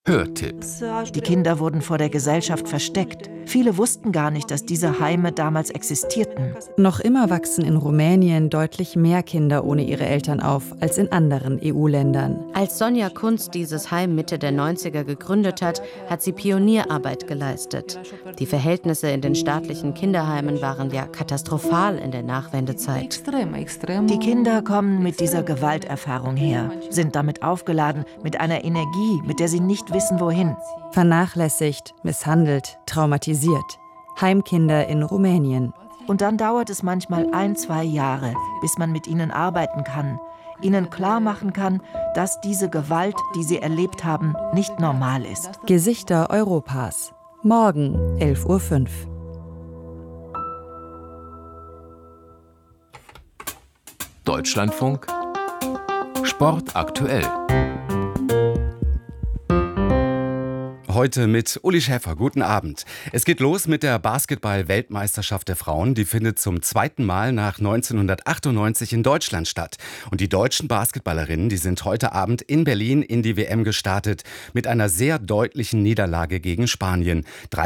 Hörtipp. Die Kinder wurden vor der Gesellschaft versteckt. Viele wussten gar nicht, dass diese Heime damals existierten. Noch immer wachsen in Rumänien deutlich mehr Kinder ohne ihre Eltern auf als in anderen EU-Ländern. Als Sonja Kunz dieses Heim Mitte der 90er gegründet hat, hat sie Pionierarbeit geleistet. Die Verhältnisse in den staatlichen Kinderheimen waren ja katastrophal in der Nachwendezeit. Die Kinder kommen mit dieser Gewalterfahrung her, sind damit aufgeladen, mit einer Energie, mit der sie nicht wissen, wohin. Vernachlässigt, misshandelt, traumatisiert. Heimkinder in Rumänien. Und dann dauert es manchmal 1-2 Jahre, bis man mit ihnen arbeiten kann, ihnen klar machen kann, dass diese Gewalt, die sie erlebt haben, nicht normal ist. Gesichter Europas. Morgen 11:05 Uhr. Deutschlandfunk Sport aktuell. Heute mit Uli Schäfer. Guten Abend. Es geht los mit der Basketball-Weltmeisterschaft der Frauen. Die findet zum zweiten Mal nach 1998 in Deutschland statt. Und die deutschen Basketballerinnen, die sind heute Abend in Berlin in die WM gestartet mit einer sehr deutlichen Niederlage gegen Spanien.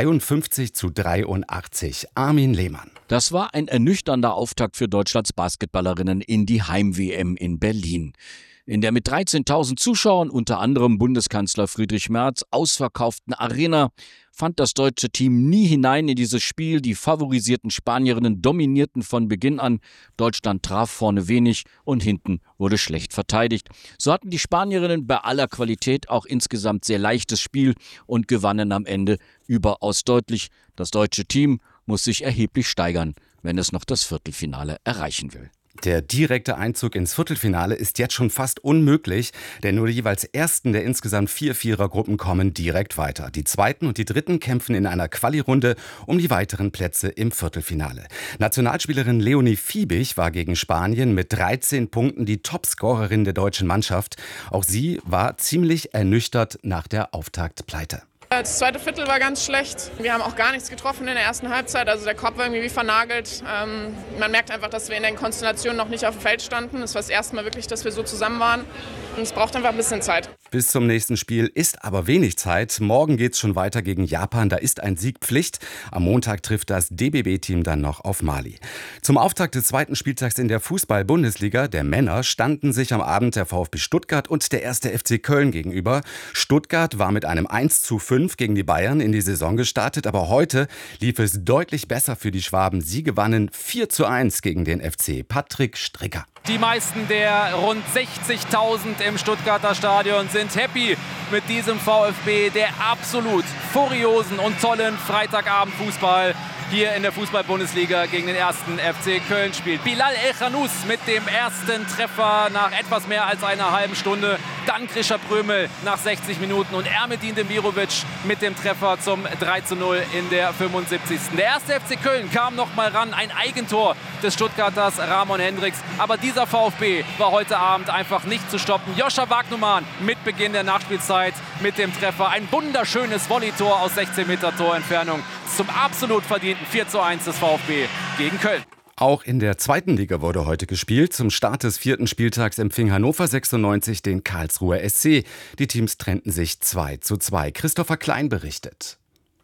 53-83. Armin Lehmann. Das war ein ernüchternder Auftakt für Deutschlands Basketballerinnen in die Heim-WM in Berlin. In der mit 13.000 Zuschauern, unter anderem Bundeskanzler Friedrich Merz, ausverkauften Arena fand das deutsche Team nie hinein in dieses Spiel. Die favorisierten Spanierinnen dominierten von Beginn an. Deutschland traf vorne wenig und hinten wurde schlecht verteidigt. So hatten die Spanierinnen bei aller Qualität auch insgesamt sehr leichtes Spiel und gewannen am Ende überaus deutlich. Das deutsche Team muss sich erheblich steigern, wenn es noch das Viertelfinale erreichen will. Der direkte Einzug ins Viertelfinale ist jetzt schon fast unmöglich, denn nur die jeweils ersten der insgesamt 4 Vierergruppen kommen direkt weiter. Die zweiten und die dritten kämpfen in einer Quali-Runde um die weiteren Plätze im Viertelfinale. Nationalspielerin Leonie Fiebig war gegen Spanien mit 13 Punkten die Topscorerin der deutschen Mannschaft. Auch sie war ziemlich ernüchtert nach der Auftaktpleite. Das zweite Viertel war ganz schlecht. Wir haben auch gar nichts getroffen in der ersten Halbzeit. Also der Kopf war irgendwie wie vernagelt. Man merkt einfach, dass wir in der Konstellation noch nicht auf dem Feld standen. Es war das erste Mal wirklich, dass wir so zusammen waren. Und es braucht einfach ein bisschen Zeit. Bis zum nächsten Spiel ist aber wenig Zeit. Morgen geht's schon weiter gegen Japan. Da ist ein Sieg Pflicht. Am Montag trifft das DBB-Team dann noch auf Mali. Zum Auftakt des zweiten Spieltags in der Fußball-Bundesliga der Männer standen sich am Abend der VfB Stuttgart und der 1. FC Köln gegenüber. Stuttgart war mit einem 1:5 gegen die Bayern in die Saison gestartet, aber heute lief es deutlich besser für die Schwaben. Sie gewannen 4:1 gegen den FC. Patrick Stricker. Die meisten der rund 60.000 im Stuttgarter Stadion sind happy mit diesem VfB, der absolut furiosen und tollen Freitagabend-Fußball hier in der Fußball-Bundesliga gegen den 1. FC Köln spielt. Bilal El-Khanous mit dem ersten Treffer nach etwas mehr als einer halben Stunde. Dann Grisha Prömel nach 60 Minuten und Ermedin Demirovic mit dem Treffer zum 3:0 in der 75. Der 1. FC Köln kam noch mal ran, ein Eigentor des Stuttgarters Ramon Hendricks. Aber dieser VfB war heute Abend einfach nicht zu stoppen. Joscha Wagnumann mit Beginn der Nachspielzeit mit dem Treffer. Ein wunderschönes Volleytor aus 16 Meter Torentfernung zum absolut verdienten 4:1 des VfB gegen Köln. Auch in der zweiten Liga wurde heute gespielt. Zum Start des 4. Spieltags empfing Hannover 96 den Karlsruher SC. Die Teams trennten sich 2:2. Christopher Klein berichtet.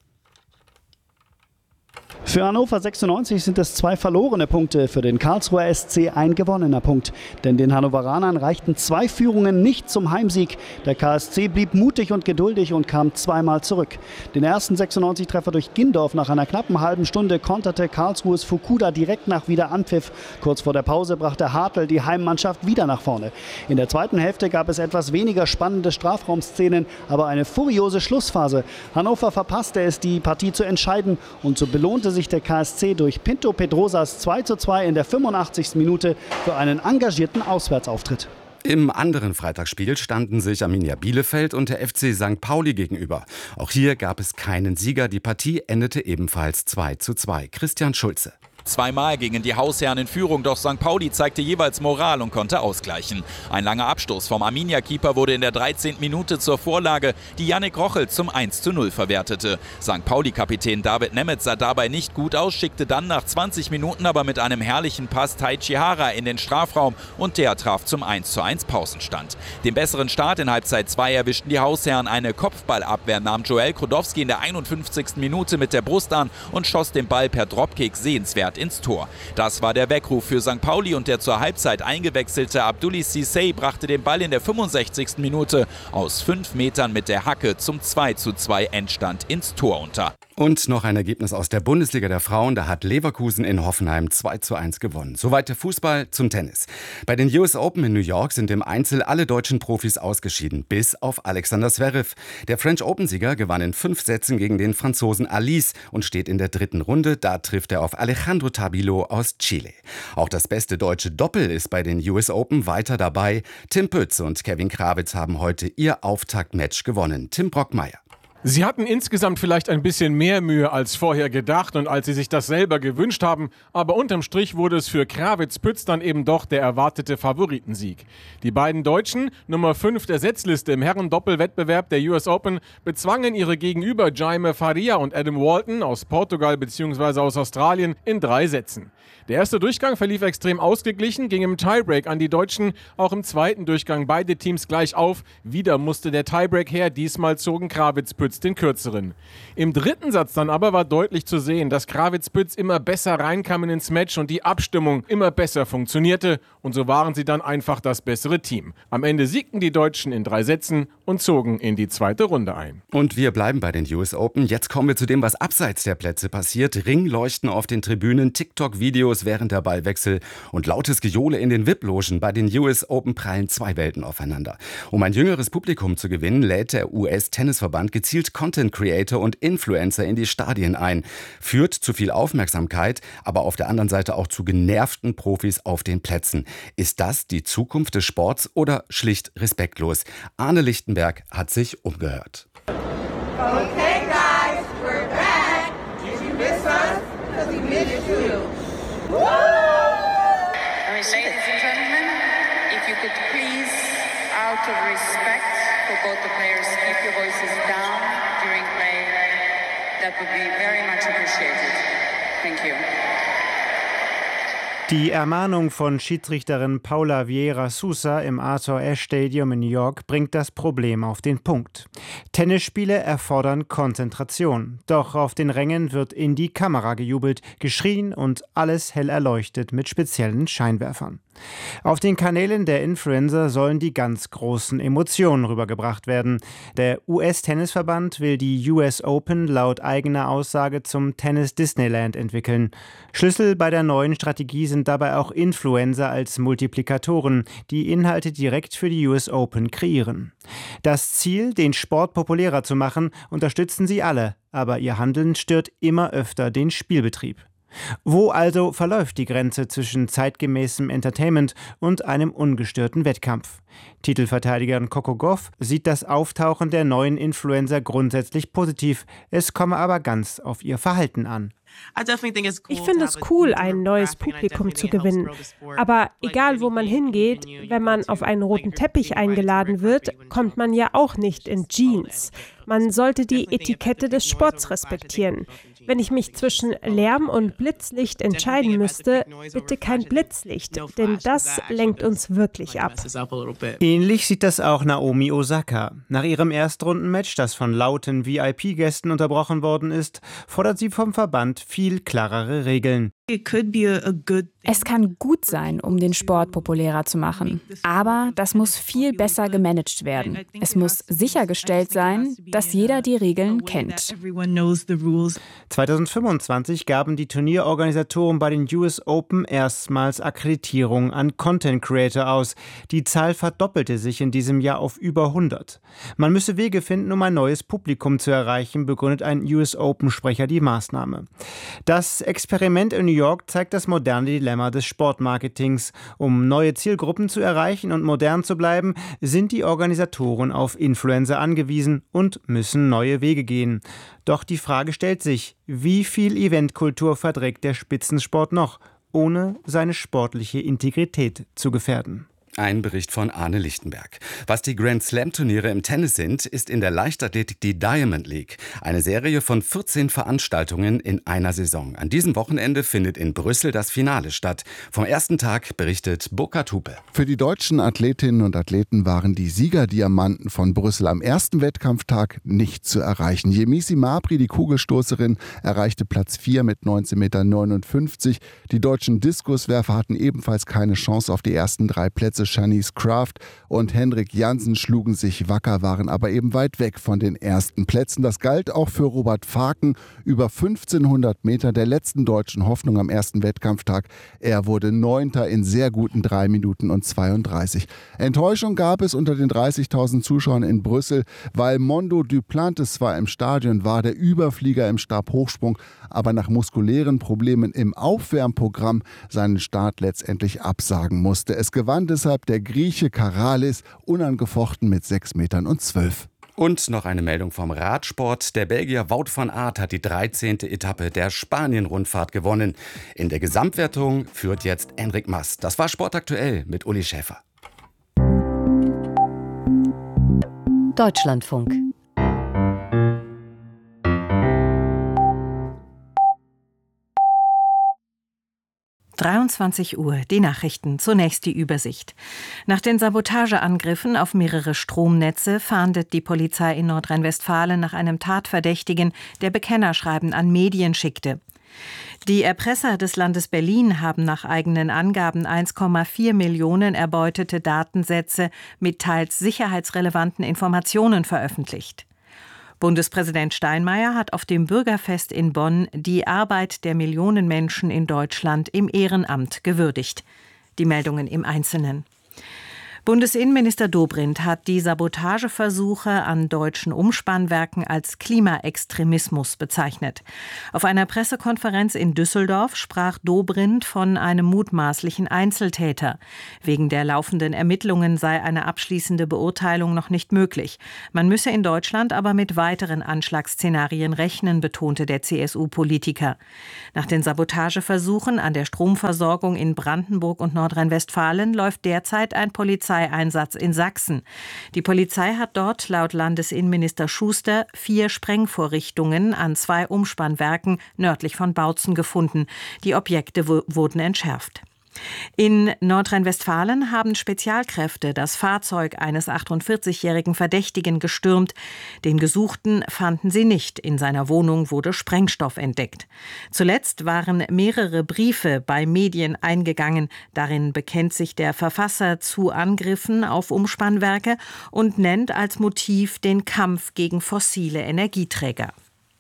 Für Hannover 96 sind es 2 verlorene Punkte, für den Karlsruher SC ein gewonnener Punkt. Denn den Hannoveranern reichten 2 Führungen nicht zum Heimsieg. Der KSC blieb mutig und geduldig und kam zweimal zurück. Den ersten 96-Treffer durch Gindorf nach einer knappen halben Stunde konterte Karlsruhes Fukuda direkt nach Wiederanpfiff. Kurz vor der Pause brachte Hartl die Heimmannschaft wieder nach vorne. In der zweiten Hälfte gab es etwas weniger spannende Strafraumszenen, aber eine furiose Schlussphase. Hannover verpasste es, die Partie zu entscheiden, und so belohnte sich der KSC durch Pinto Pedrosas 2:2 in der 85. Minute für einen engagierten Auswärtsauftritt. Im anderen Freitagsspiel standen sich Arminia Bielefeld und der FC St. Pauli gegenüber. Auch hier gab es keinen Sieger. Die Partie endete ebenfalls 2:2. Christian Schulze. Zweimal gingen die Hausherren in Führung, doch St. Pauli zeigte jeweils Moral und konnte ausgleichen. Ein langer Abstoß vom Arminia-Keeper wurde in der 13. Minute zur Vorlage, die Yannick Rochel zum 1:0 verwertete. St. Pauli-Kapitän David Nemeth sah dabei nicht gut aus, schickte dann nach 20 Minuten aber mit einem herrlichen Pass Taichi Hara in den Strafraum und der traf zum 1:1 Pausenstand. Den besseren Start in Halbzeit 2 erwischten die Hausherren. Eine Kopfballabwehr nahm Joel Krodowski in der 51. Minute mit der Brust an und schoss den Ball per Dropkick sehenswert ins Tor. Das war der Weckruf für St. Pauli und der zur Halbzeit eingewechselte Abdoulaye Cissé brachte den Ball in der 65. Minute aus 5 Metern mit der Hacke zum 2:2 Endstand ins Tor unter. Und noch ein Ergebnis aus der Bundesliga der Frauen. Da hat Leverkusen in Hoffenheim 2:1 gewonnen. Soweit der Fußball. Zum Tennis. Bei den US Open in New York sind im Einzel alle deutschen Profis ausgeschieden, bis auf Alexander Zverev. Der French Open-Sieger gewann in 5 Sätzen gegen den Franzosen Alice und steht in der 3. Runde. Da trifft er auf Alejandro Tabilo aus Chile. Auch das beste deutsche Doppel ist bei den US Open weiter dabei. Tim Pütz und Kevin Krawitz haben heute ihr Auftaktmatch gewonnen. Tim Brockmeier. Sie hatten insgesamt vielleicht ein bisschen mehr Mühe als vorher gedacht und als sie sich das selber gewünscht haben, aber unterm Strich wurde es für Krawitz-Pütz dann eben doch der erwartete Favoritensieg. Die beiden Deutschen, Nummer 5 der Setzliste im Herren-Doppelwettbewerb der US Open, bezwangen ihre Gegenüber Jaime Faria und Adam Walton aus Portugal bzw. aus Australien in 3 Sätzen. Der erste Durchgang verlief extrem ausgeglichen, ging im Tiebreak an die Deutschen, auch im zweiten Durchgang beide Teams gleich auf. Wieder musste der Tiebreak her, diesmal zogen Krawitz-Pütz den kürzeren. Im 3. Satz dann aber war deutlich zu sehen, dass Krawitz-Pütz immer besser reinkam ins Match und die Abstimmung immer besser funktionierte und so waren sie dann einfach das bessere Team. Am Ende siegten die Deutschen in 3 Sätzen und zogen in die 2. Runde ein. Und wir bleiben bei den US Open. Jetzt kommen wir zu dem, was abseits der Plätze passiert. Ringleuchten auf den Tribünen, TikTok-Videos während der Ballwechsel und lautes Gejohle in den VIP-Logen. Bei den US Open prallen 2 Welten aufeinander. Um ein jüngeres Publikum zu gewinnen, lädt der US-Tennisverband gezielt Content-Creator und Influencer in die Stadien ein. Führt zu viel Aufmerksamkeit, aber auf der anderen Seite auch zu genervten Profis auf den Plätzen. Ist das die Zukunft des Sports oder schlicht respektlos? Arne Lichtenberg hat sich umgehört. Okay, guys, we're back. Did you miss us? Because we missed you. Ladies and gentlemen, if you could please, out of respect for both the players, keep your voices down during play. That would be very much appreciated. Thank you. Die Ermahnung von Schiedsrichterin Paula Vieira Sousa im Arthur Ashe Stadium in New York bringt das Problem auf den Punkt. Tennisspiele erfordern Konzentration. Doch auf den Rängen wird in die Kamera gejubelt, geschrien und alles hell erleuchtet mit speziellen Scheinwerfern. Auf den Kanälen der Influencer sollen die ganz großen Emotionen rübergebracht werden. Der US-Tennisverband will die US Open laut eigener Aussage zum Tennis-Disneyland entwickeln. Schlüssel bei der neuen Strategie sind dabei auch Influencer als Multiplikatoren, die Inhalte direkt für die US Open kreieren. Das Ziel, den Sport populärer zu machen, unterstützen sie alle, aber ihr Handeln stört immer öfter den Spielbetrieb. Wo also verläuft die Grenze zwischen zeitgemäßem Entertainment und einem ungestörten Wettkampf? Titelverteidigerin Coco Gauff sieht das Auftauchen der neuen Influencer grundsätzlich positiv. Es komme aber ganz auf ihr Verhalten an. Ich finde es cool, ein neues Publikum zu gewinnen. Aber egal, wo man hingeht, wenn man auf einen roten Teppich eingeladen wird, kommt man ja auch nicht in Jeans. Man sollte die Etikette des Sports respektieren. Wenn ich mich zwischen Lärm und Blitzlicht entscheiden müsste, bitte kein Blitzlicht, denn das lenkt uns wirklich ab. Ähnlich sieht das auch Naomi Osaka. Nach ihrem Erstrundenmatch, das von lauten VIP-Gästen unterbrochen worden ist, fordert sie vom Verband viel klarere Regeln. Es kann gut sein, um den Sport populärer zu machen. Aber das muss viel besser gemanagt werden. Es muss sichergestellt sein, dass jeder die Regeln kennt. 2025 gaben die Turnierorganisatoren bei den US Open erstmals Akkreditierung an Content Creator aus. Die Zahl verdoppelte sich in diesem Jahr auf über 100. Man müsse Wege finden, um ein neues Publikum zu erreichen, begründet ein US Open-Sprecher die Maßnahme. Das Experiment in New York zeigt das moderne Dilemma des Sportmarketings. Um neue Zielgruppen zu erreichen und modern zu bleiben, sind die Organisatoren auf Influencer angewiesen und müssen neue Wege gehen. Doch die Frage stellt sich, wie viel Eventkultur verträgt der Spitzensport noch, ohne seine sportliche Integrität zu gefährden? Ein Bericht von Arne Lichtenberg. Was die Grand Slam-Turniere im Tennis sind, ist in der Leichtathletik die Diamond League. Eine Serie von 14 Veranstaltungen in einer Saison. An diesem Wochenende findet in Brüssel das Finale statt. Vom ersten Tag berichtet Burkhard Hupe. Für die deutschen Athletinnen und Athleten waren die Siegerdiamanten von Brüssel am ersten Wettkampftag nicht zu erreichen. Yemisi Mabry, die Kugelstoßerin, erreichte Platz 4 mit 19,59 Meter. Die deutschen Diskuswerfer hatten ebenfalls keine Chance auf die ersten 3 Plätze. Shanice Kraft und Henrik Jansen schlugen sich wacker, waren aber eben weit weg von den ersten Plätzen. Das galt auch für Robert Faken, über 1500 Meter der letzten deutschen Hoffnung am ersten Wettkampftag. Er wurde 9. in sehr guten 3 Minuten und 32. Enttäuschung gab es unter den 30.000 Zuschauern in Brüssel, weil Mondo Duplantis zwar im Stadion war, der Überflieger im Stabhochsprung, aber nach muskulären Problemen im Aufwärmprogramm seinen Start letztendlich absagen musste. Es gewann deshalb der Grieche Karalis, unangefochten mit 6,12 Metern. Und noch eine Meldung vom Radsport. Der Belgier Wout van Aert hat die 13. Etappe der Spanien-Rundfahrt gewonnen. In der Gesamtwertung führt jetzt Enric Mas. Das war Sportaktuell mit Uli Schäfer. Deutschlandfunk. Uhr, die Nachrichten. Zunächst die Übersicht. Nach den Sabotageangriffen auf mehrere Stromnetze fahndet die Polizei in Nordrhein-Westfalen nach einem Tatverdächtigen, der Bekennerschreiben an Medien schickte. Die Erpresser des Landes Berlin haben nach eigenen Angaben 1,4 Millionen erbeutete Datensätze mit teils sicherheitsrelevanten Informationen veröffentlicht. Bundespräsident Steinmeier hat auf dem Bürgerfest in Bonn die Arbeit der Millionen Menschen in Deutschland im Ehrenamt gewürdigt. Die Meldungen im Einzelnen. Bundesinnenminister Dobrindt hat die Sabotageversuche an deutschen Umspannwerken als Klimaextremismus bezeichnet. Auf einer Pressekonferenz in Düsseldorf sprach Dobrindt von einem mutmaßlichen Einzeltäter. Wegen der laufenden Ermittlungen sei eine abschließende Beurteilung noch nicht möglich. Man müsse in Deutschland aber mit weiteren Anschlagsszenarien rechnen, betonte der CSU-Politiker. Nach den Sabotageversuchen an der Stromversorgung in Brandenburg und Nordrhein-Westfalen läuft derzeit ein Polizeieinsatz in Sachsen. Die Polizei hat dort laut Landesinnenminister Schuster 4 Sprengvorrichtungen an 2 Umspannwerken nördlich von Bautzen gefunden. Die Objekte wurden entschärft. In Nordrhein-Westfalen haben Spezialkräfte das Fahrzeug eines 48-jährigen Verdächtigen gestürmt. Den Gesuchten fanden sie nicht. In seiner Wohnung wurde Sprengstoff entdeckt. Zuletzt waren mehrere Briefe bei Medien eingegangen. Darin bekennt sich der Verfasser zu Angriffen auf Umspannwerke und nennt als Motiv den Kampf gegen fossile Energieträger.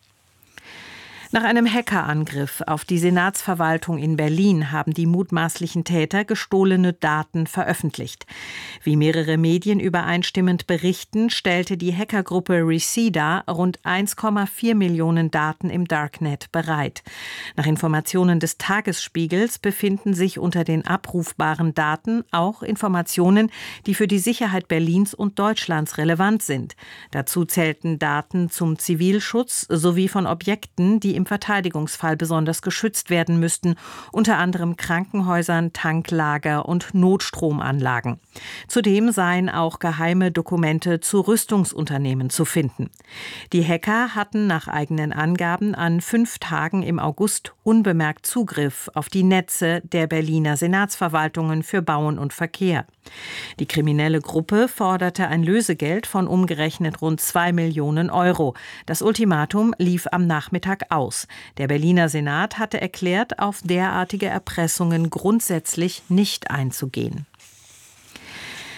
Nach einem Hackerangriff auf die Senatsverwaltung in Berlin haben die mutmaßlichen Täter gestohlene Daten veröffentlicht. Wie mehrere Medien übereinstimmend berichten, stellte die Hackergruppe Reseda rund 1,4 Millionen Daten im Darknet bereit. Nach Informationen des Tagesspiegels befinden sich unter den abrufbaren Daten auch Informationen, die für die Sicherheit Berlins und Deutschlands relevant sind. Dazu zählten Daten zum Zivilschutz sowie von Objekten, die im Verteidigungsfall besonders geschützt werden müssten, unter anderem Krankenhäusern, Tanklager und Notstromanlagen. Zudem seien auch geheime Dokumente zu Rüstungsunternehmen zu finden. Die Hacker hatten nach eigenen Angaben an 5 Tagen im August unbemerkt Zugriff auf die Netze der Berliner Senatsverwaltungen für Bauen und Verkehr. Die kriminelle Gruppe forderte ein Lösegeld von umgerechnet rund 2 Millionen Euro. Das Ultimatum lief am Nachmittag aus. Der Berliner Senat hatte erklärt, auf derartige Erpressungen grundsätzlich nicht einzugehen.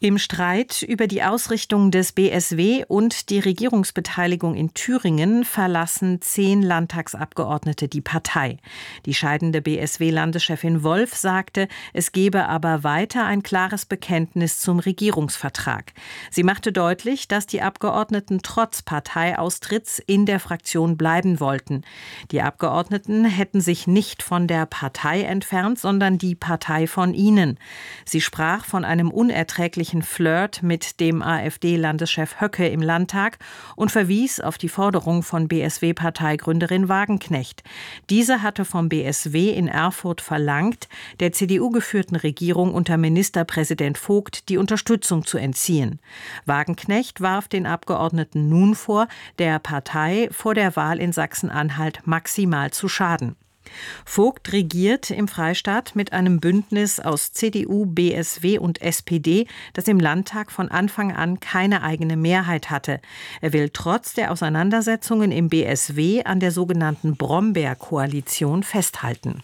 Im Streit über die Ausrichtung des BSW und die Regierungsbeteiligung in Thüringen verlassen 10 Landtagsabgeordnete die Partei. Die scheidende BSW-Landeschefin Wolf sagte, es gebe aber weiter ein klares Bekenntnis zum Regierungsvertrag. Sie machte deutlich, dass die Abgeordneten trotz Parteiaustritts in der Fraktion bleiben wollten. Die Abgeordneten hätten sich nicht von der Partei entfernt, sondern die Partei von ihnen. Sie sprach von einem unerträglichen Flirt mit dem AfD-Landeschef Höcke im Landtag und verwies auf die Forderung von BSW-Parteigründerin Wagenknecht. Diese hatte vom BSW in Erfurt verlangt, der CDU-geführten Regierung unter Ministerpräsident Vogt die Unterstützung zu entziehen. Wagenknecht warf den Abgeordneten nun vor, der Partei vor der Wahl in Sachsen-Anhalt maximal zu schaden. Vogt regiert im Freistaat mit einem Bündnis aus CDU, BSW und SPD, das im Landtag von Anfang an keine eigene Mehrheit hatte. Er will trotz der Auseinandersetzungen im BSW an der sogenannten Brombeer-Koalition festhalten.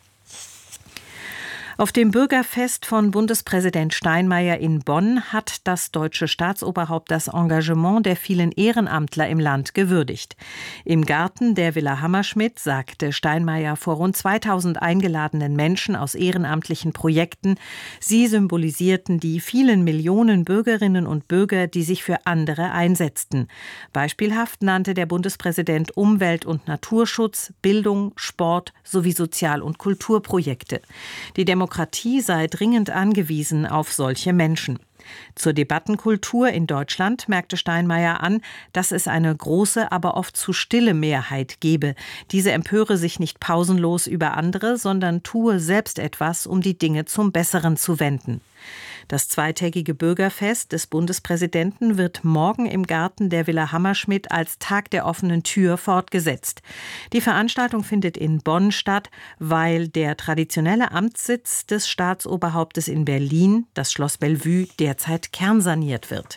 Auf dem Bürgerfest von Bundespräsident Steinmeier in Bonn hat das deutsche Staatsoberhaupt das Engagement der vielen Ehrenamtler im Land gewürdigt. Im Garten der Villa Hammerschmidt sagte Steinmeier vor rund 2000 eingeladenen Menschen aus ehrenamtlichen Projekten, sie symbolisierten die vielen Millionen Bürgerinnen und Bürger, die sich für andere einsetzten. Beispielhaft nannte der Bundespräsident Umwelt- und Naturschutz, Bildung, Sport sowie Sozial- und Kulturprojekte. Die Demokratie sei dringend angewiesen auf solche Menschen. Zur Debattenkultur in Deutschland merkte Steinmeier an, dass es eine große, aber oft zu stille Mehrheit gebe. Diese empöre sich nicht pausenlos über andere, sondern tue selbst etwas, um die Dinge zum Besseren zu wenden. Das zweitägige Bürgerfest des Bundespräsidenten wird morgen im Garten der Villa Hammerschmidt als Tag der offenen Tür fortgesetzt. Die Veranstaltung findet in Bonn statt, weil der traditionelle Amtssitz des Staatsoberhauptes in Berlin, das Schloss Bellevue, derzeit kernsaniert wird.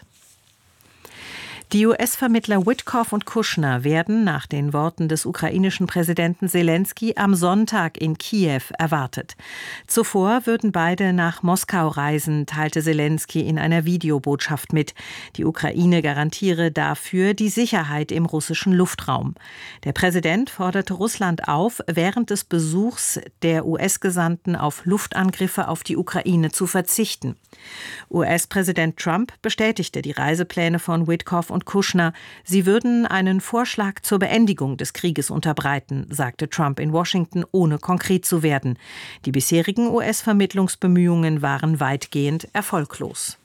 Die US-Vermittler Witkoff und Kushner werden nach den Worten des ukrainischen Präsidenten Selensky am Sonntag in Kiew erwartet. Zuvor würden beide nach Moskau reisen, teilte Selensky in einer Videobotschaft mit. Die Ukraine garantiere dafür die Sicherheit im russischen Luftraum. Der Präsident forderte Russland auf, während des Besuchs der US-Gesandten auf Luftangriffe auf die Ukraine zu verzichten. US-Präsident Trump bestätigte die Reisepläne von Witkoff und Kushner. Sie würden einen Vorschlag zur Beendigung des Krieges unterbreiten, sagte Trump in Washington, ohne konkret zu werden. Die bisherigen US-Vermittlungsbemühungen waren weitgehend erfolglos.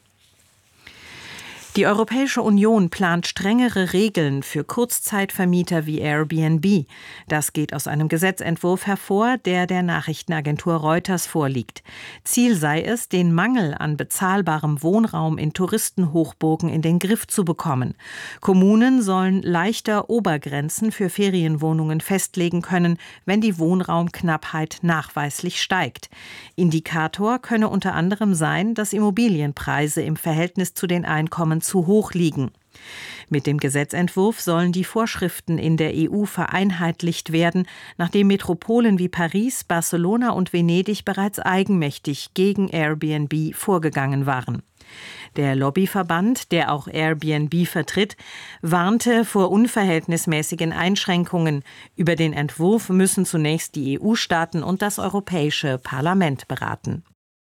Die Europäische Union plant strengere Regeln für Kurzzeitvermieter wie Airbnb. Das geht aus einem Gesetzentwurf hervor, der der Nachrichtenagentur Reuters vorliegt. Ziel sei es, den Mangel an bezahlbarem Wohnraum in Touristenhochburgen in den Griff zu bekommen. Kommunen sollen leichter Obergrenzen für Ferienwohnungen festlegen können, wenn die Wohnraumknappheit nachweislich steigt. Indikator könne unter anderem sein, dass Immobilienpreise im Verhältnis zu den Einkommen zu hoch liegen. Mit dem Gesetzentwurf sollen die Vorschriften in der EU vereinheitlicht werden, nachdem Metropolen wie Paris, Barcelona und Venedig bereits eigenmächtig gegen Airbnb vorgegangen waren. Der Lobbyverband, der auch Airbnb vertritt, warnte vor unverhältnismäßigen Einschränkungen. Über den Entwurf müssen zunächst die EU-Staaten und das Europäische Parlament beraten.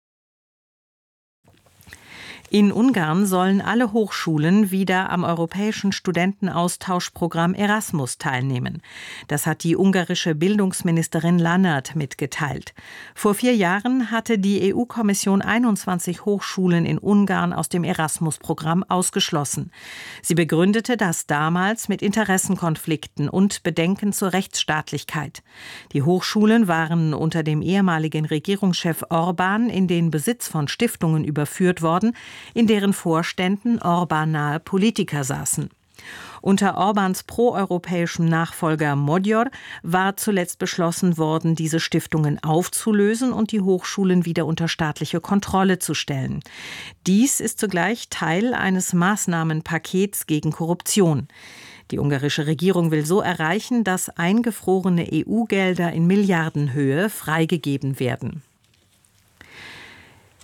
In Ungarn sollen alle Hochschulen wieder am europäischen Studentenaustauschprogramm Erasmus teilnehmen. Das hat die ungarische Bildungsministerin Lannert mitgeteilt. Vor 4 Jahren hatte die EU-Kommission 21 Hochschulen in Ungarn aus dem Erasmus-Programm ausgeschlossen. Sie begründete das damals mit Interessenkonflikten und Bedenken zur Rechtsstaatlichkeit. Die Hochschulen waren unter dem ehemaligen Regierungschef Orbán in den Besitz von Stiftungen überführt worden, in deren Vorständen Orbán-nahe Politiker saßen. Unter Orbáns proeuropäischem Nachfolger Magyar war zuletzt beschlossen worden, diese Stiftungen aufzulösen und die Hochschulen wieder unter staatliche Kontrolle zu stellen. Dies ist zugleich Teil eines Maßnahmenpakets gegen Korruption. Die ungarische Regierung will so erreichen, dass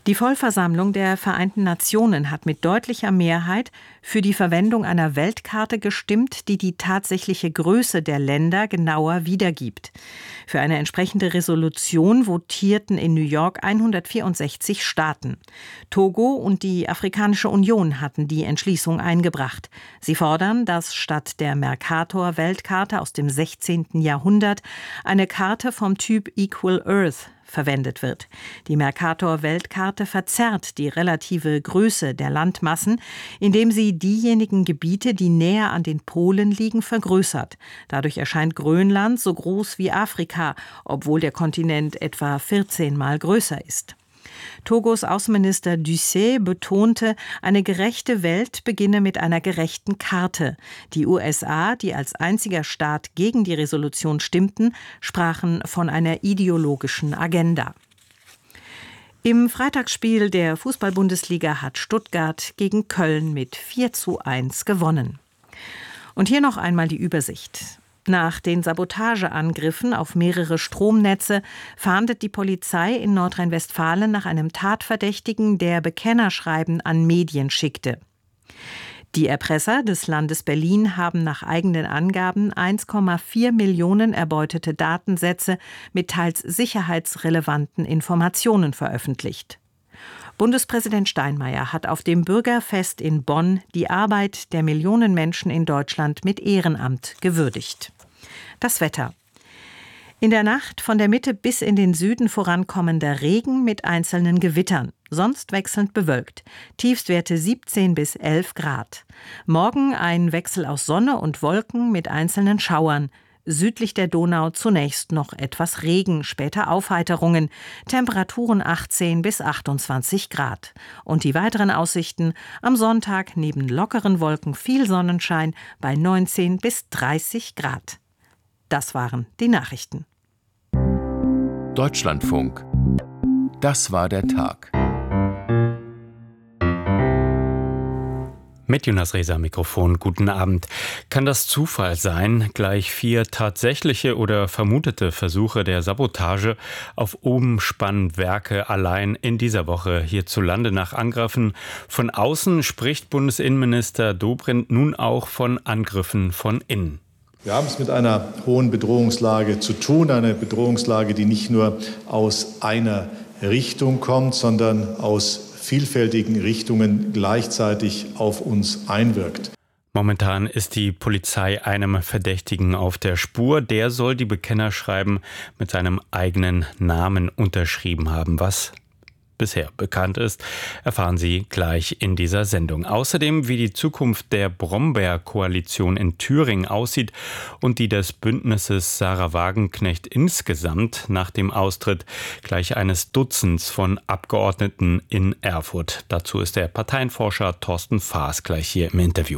Die Vollversammlung der Vereinten Nationen hat mit deutlicher Mehrheit für die Verwendung einer Weltkarte gestimmt, die die tatsächliche Größe der Länder genauer wiedergibt. Für eine entsprechende Resolution votierten in New York 164 Staaten. Togo und die Afrikanische Union hatten die Entschließung eingebracht. Sie fordern, dass statt der Mercator-Weltkarte aus dem 16. Jahrhundert eine Karte vom Typ Equal Earth verwendet wird. Die Mercator-Weltkarte verzerrt die relative Größe der Landmassen, indem sie diejenigen Gebiete, die näher an den Polen liegen, vergrößert. Dadurch erscheint Grönland so groß wie Afrika, obwohl der Kontinent etwa 14-mal größer ist. Togos Außenminister Ducet betonte, eine gerechte Welt beginne mit einer gerechten Karte. Die USA, die als einziger Staat gegen die Resolution stimmten, sprachen von einer ideologischen Agenda. Im Freitagsspiel der Fußball-Bundesliga hat Stuttgart gegen Köln mit 4:1 gewonnen. Und hier noch einmal die Übersicht. Nach den Sabotageangriffen auf mehrere Stromnetze fahndet die Polizei in Nordrhein-Westfalen nach einem Tatverdächtigen, der Bekennerschreiben an Medien schickte. Die Erpresser des Landes Berlin haben nach eigenen Angaben 1,4 Millionen erbeutete Datensätze mit teils sicherheitsrelevanten Informationen veröffentlicht. Bundespräsident Steinmeier hat auf dem Bürgerfest in Bonn die Arbeit der Millionen Menschen in Deutschland mit Ehrenamt gewürdigt. Das Wetter. In der Nacht von der Mitte bis in den Süden vorankommender Regen mit einzelnen Gewittern, sonst wechselnd bewölkt. Tiefstwerte 17 bis 11 Grad. Morgen ein Wechsel aus Sonne und Wolken mit einzelnen Schauern. Südlich der Donau zunächst noch etwas Regen, später Aufheiterungen, Temperaturen 18 bis 28 Grad. Und die weiteren Aussichten: am Sonntag neben lockeren Wolken viel Sonnenschein bei 19 bis 30 Grad. Das waren die Nachrichten. Deutschlandfunk. Das war der Tag. Mit Jonas Reza am Mikrofon. Guten Abend. Kann das Zufall sein? Gleich 4 tatsächliche oder vermutete Versuche der Sabotage auf Umspannwerke allein in dieser Woche hierzulande nach Angriffen von außen spricht Bundesinnenminister Dobrindt nun auch von Angriffen von innen. Wir haben es mit einer hohen Bedrohungslage zu tun, eine Bedrohungslage, die nicht nur aus einer Richtung kommt, sondern aus vielfältigen Richtungen gleichzeitig auf uns einwirkt. Momentan ist die Polizei einem Verdächtigen auf der Spur. Der soll die Bekennerschreiben mit seinem eigenen Namen unterschrieben haben. Was bisher bekannt ist, erfahren Sie gleich in dieser Sendung. Außerdem, wie die Zukunft der Brombeer-Koalition in Thüringen aussieht und die des Bündnisses Sahra Wagenknecht insgesamt nach dem Austritt gleich eines Dutzends von Abgeordneten in Erfurt. Dazu ist der Parteienforscher Thorsten Faas gleich hier im Interview.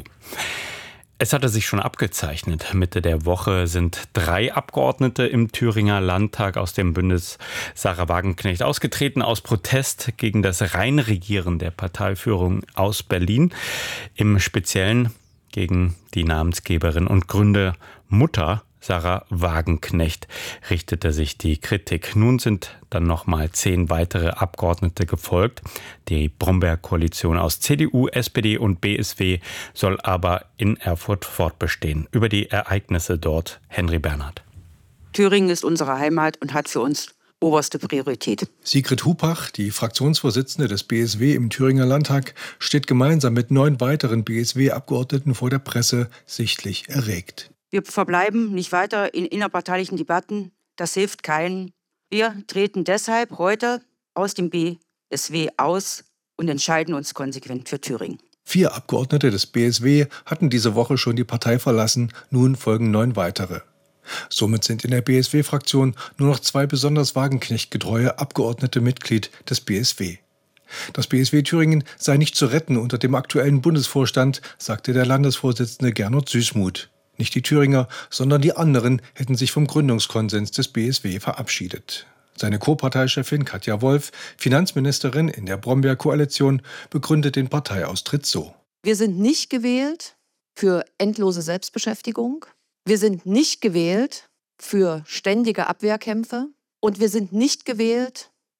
Es hatte sich schon abgezeichnet. Mitte der Woche sind 3 Abgeordnete im Thüringer Landtag aus dem Bündnis Sahra Wagenknecht ausgetreten aus Protest gegen das Reinregieren der Parteiführung aus Berlin. Im Speziellen gegen die Namensgeberin und Gründermutter Sahra Wagenknecht richtete sich die Kritik. Nun sind dann nochmal 10 weitere Abgeordnete gefolgt. Die Brombeer-Koalition aus CDU, SPD und BSW soll aber in Erfurt fortbestehen. Über die Ereignisse dort Henry Bernhard. Thüringen ist unsere Heimat und hat für uns oberste Priorität. Sigrid Hupach, die Fraktionsvorsitzende des BSW im Thüringer Landtag, steht gemeinsam mit 9 weiteren BSW-Abgeordneten vor der Presse sichtlich erregt. Wir verbleiben nicht weiter in innerparteilichen Debatten. Das hilft keinen. Wir treten deshalb heute aus dem BSW aus und entscheiden uns konsequent für Thüringen. 4 Abgeordnete des BSW hatten diese Woche schon die Partei verlassen. Nun folgen 9 weitere. Somit sind in der BSW-Fraktion nur noch 2 besonders Wagenknecht-getreue Abgeordnete Mitglied des BSW. Das BSW Thüringen sei nicht zu retten unter dem aktuellen Bundesvorstand, sagte der Landesvorsitzende Gernot Süßmuth. Nicht die Thüringer, sondern die anderen hätten sich vom Gründungskonsens des BSW verabschiedet. Seine Co-Parteichefin Katja Wolf, Finanzministerin in der Brombeer-Koalition, begründet den Parteiaustritt so. Wir sind nicht gewählt für endlose Selbstbeschäftigung. Wir sind nicht gewählt für ständige Abwehrkämpfe. Und wir sind nicht gewählt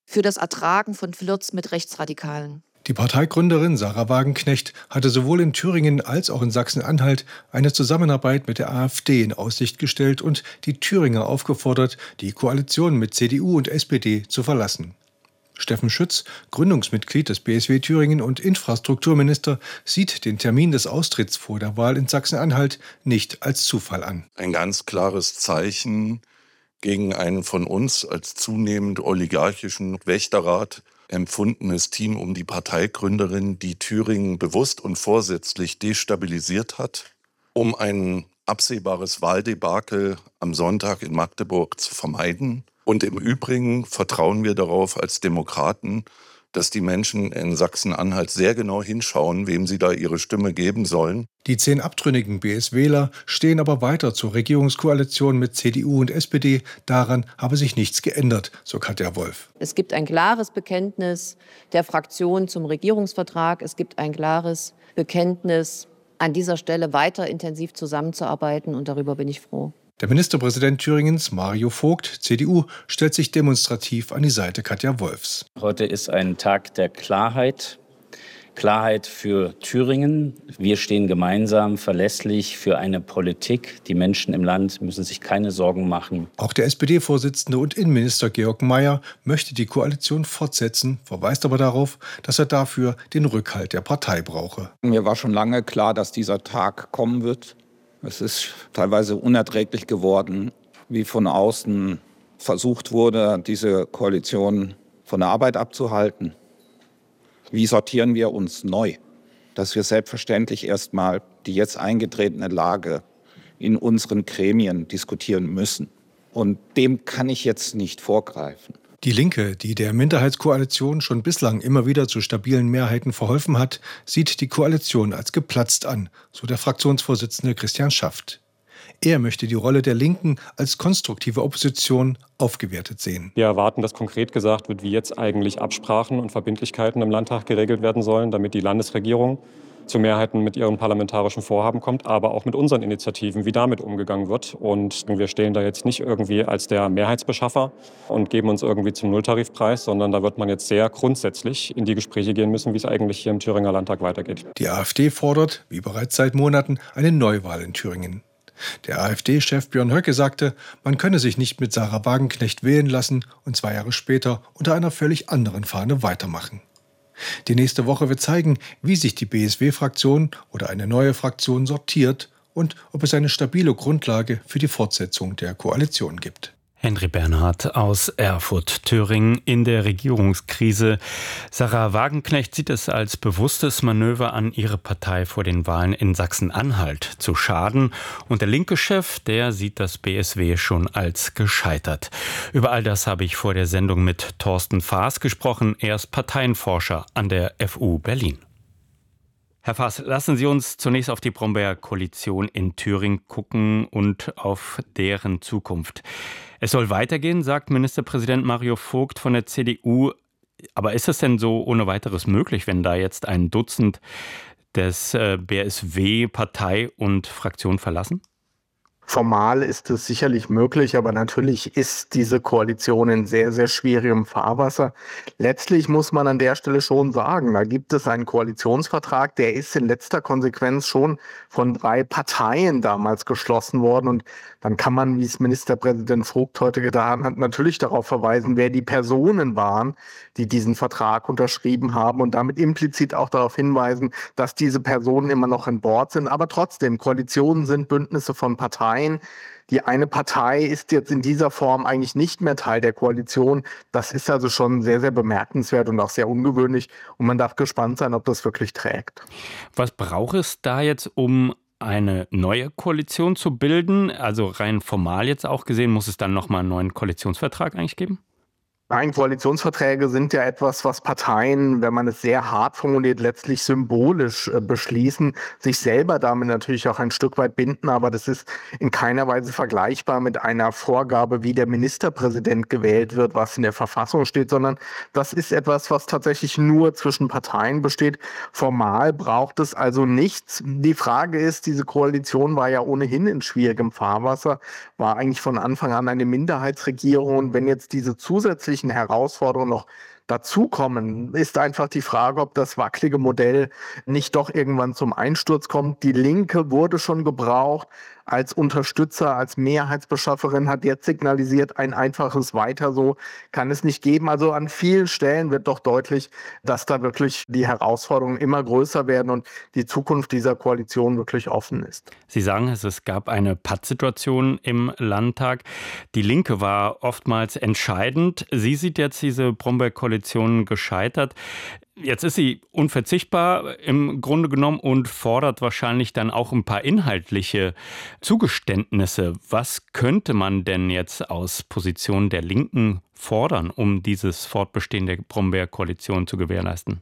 für das Ertragen von Flirts mit Rechtsradikalen. Die Parteigründerin Sarah Wagenknecht hatte sowohl in Thüringen als auch in Sachsen-Anhalt eine Zusammenarbeit mit der AfD in Aussicht gestellt und die Thüringer aufgefordert, die Koalition mit CDU und SPD zu verlassen. Steffen Schütz, Gründungsmitglied des BSW Thüringen und Infrastrukturminister, sieht den Termin des Austritts vor der Wahl in Sachsen-Anhalt nicht als Zufall an. Ein ganz klares Zeichen gegen einen von uns als zunehmend oligarchischen Wächterrat empfundenes Team um die Parteigründerin, die Thüringen bewusst und vorsätzlich destabilisiert hat, um ein absehbares Wahldebakel am Sonntag in Magdeburg zu vermeiden. Und im Übrigen vertrauen wir darauf als Demokraten, dass die Menschen in Sachsen-Anhalt sehr genau hinschauen, wem sie da ihre Stimme geben sollen. Die 10 abtrünnigen BS-Wähler stehen aber weiter zur Regierungskoalition mit CDU und SPD. Daran habe sich nichts geändert, so Katja Wolf. Es gibt ein klares Bekenntnis der Fraktion zum Regierungsvertrag. Es gibt ein klares Bekenntnis, an dieser Stelle weiter intensiv zusammenzuarbeiten. Und darüber bin ich froh. Der Ministerpräsident Thüringens, Mario Vogt, CDU, stellt sich demonstrativ an die Seite Katja Wolfs. Heute ist ein Tag der Klarheit. Klarheit für Thüringen. Wir stehen gemeinsam verlässlich für eine Politik. Die Menschen im Land müssen sich keine Sorgen machen. Auch der SPD-Vorsitzende und Innenminister Georg Mayer möchte die Koalition fortsetzen, verweist aber darauf, dass er dafür den Rückhalt der Partei brauche. Mir war schon lange klar, dass dieser Tag kommen wird. Es ist teilweise unerträglich geworden, wie von außen versucht wurde, diese Koalition von der Arbeit abzuhalten. Wie sortieren wir uns neu? Dass wir selbstverständlich erstmal die jetzt eingetretene Lage in unseren Gremien diskutieren müssen. Und dem kann ich jetzt nicht vorgreifen. Die Linke, die der Minderheitskoalition schon bislang immer wieder zu stabilen Mehrheiten verholfen hat, sieht die Koalition als geplatzt an, so der Fraktionsvorsitzende Christian Schaft. Er möchte die Rolle der Linken als konstruktive Opposition aufgewertet sehen. Wir erwarten, dass konkret gesagt wird, wie jetzt eigentlich Absprachen und Verbindlichkeiten im Landtag geregelt werden sollen, damit die Landesregierung zu Mehrheiten mit ihren parlamentarischen Vorhaben kommt, aber auch mit unseren Initiativen, wie damit umgegangen wird. Und wir stehen da jetzt nicht irgendwie als der Mehrheitsbeschaffer und geben uns irgendwie zum Nulltarifpreis, sondern da wird man jetzt sehr grundsätzlich in die Gespräche gehen müssen, wie es eigentlich hier im Thüringer Landtag weitergeht. Die AfD fordert, wie bereits seit Monaten, eine Neuwahl in Thüringen. Der AfD-Chef Björn Höcke sagte, man könne sich nicht mit Sarah Wagenknecht wählen lassen und 2 Jahre später unter einer völlig anderen Fahne weitermachen. Die nächste Woche wird zeigen, wie sich die BSW-Fraktion oder eine neue Fraktion sortiert und ob es eine stabile Grundlage für die Fortsetzung der Koalition gibt. Henry Bernhard aus Erfurt. Thüringen in der Regierungskrise. Sarah Wagenknecht sieht es als bewusstes Manöver an, ihre Partei vor den Wahlen in Sachsen-Anhalt zu schaden. Und der linke Chef, der sieht das BSW schon als gescheitert. Über all das habe ich vor der Sendung mit Thorsten Faas gesprochen. Er ist Parteienforscher an der FU Berlin. Herr Faas, lassen Sie uns zunächst auf die Brombeer-Koalition in Thüringen gucken und auf deren Zukunft. Es soll weitergehen, sagt Ministerpräsident Mario Vogt von der CDU. Aber ist es denn so ohne weiteres möglich, wenn da jetzt ein Dutzend des BSW Partei und Fraktion verlassen? Formal ist es sicherlich möglich, aber natürlich ist diese Koalition in sehr, sehr schwierigem Fahrwasser. Letztlich muss man an der Stelle schon sagen, da gibt es einen Koalitionsvertrag, der ist in letzter Konsequenz schon von 3 Parteien damals geschlossen worden. Und dann kann man, wie es Ministerpräsident Vogt heute getan hat, natürlich darauf verweisen, wer die Personen waren, die diesen Vertrag unterschrieben haben und damit implizit auch darauf hinweisen, dass diese Personen immer noch an Bord sind. Aber trotzdem, Koalitionen sind Bündnisse von Parteien. Die eine Partei ist jetzt in dieser Form eigentlich nicht mehr Teil der Koalition. Das ist also schon sehr, sehr bemerkenswert und auch sehr ungewöhnlich. Und man darf gespannt sein, ob das wirklich trägt. Was braucht es da jetzt, um eine neue Koalition zu bilden? Also rein formal jetzt auch gesehen, muss es dann nochmal einen neuen Koalitionsvertrag eigentlich geben? Nein, Koalitionsverträge sind ja etwas, was Parteien, wenn man es sehr hart formuliert, letztlich symbolisch beschließen, sich selber damit natürlich auch ein Stück weit binden, aber das ist in keiner Weise vergleichbar mit einer Vorgabe, wie der Ministerpräsident gewählt wird, was in der Verfassung steht, sondern das ist etwas, was tatsächlich nur zwischen Parteien besteht. Formal braucht es also nichts. Die Frage ist, diese Koalition war ja ohnehin in schwierigem Fahrwasser, war eigentlich von Anfang an eine Minderheitsregierung und wenn jetzt diese zusätzlichen zusätzlichen Herausforderungen noch dazukommen, ist einfach die Frage, ob das wackelige Modell nicht doch irgendwann zum Einsturz kommt. Die Linke wurde schon gebraucht als Unterstützer, als Mehrheitsbeschafferin, hat jetzt signalisiert, ein einfaches Weiter so kann es nicht geben. Also an vielen Stellen wird doch deutlich, dass da wirklich die Herausforderungen immer größer werden und die Zukunft dieser Koalition wirklich offen ist. Sie sagen es gab eine Pattsituation im Landtag. Die Linke war oftmals entscheidend. Sie sieht jetzt diese Brombeer-Koalition gescheitert. Jetzt ist sie unverzichtbar im Grunde genommen und fordert wahrscheinlich dann auch ein paar inhaltliche Zugeständnisse. Was könnte man denn jetzt aus Position der Linken fordern, um dieses Fortbestehen der Brombeer-Koalition zu gewährleisten?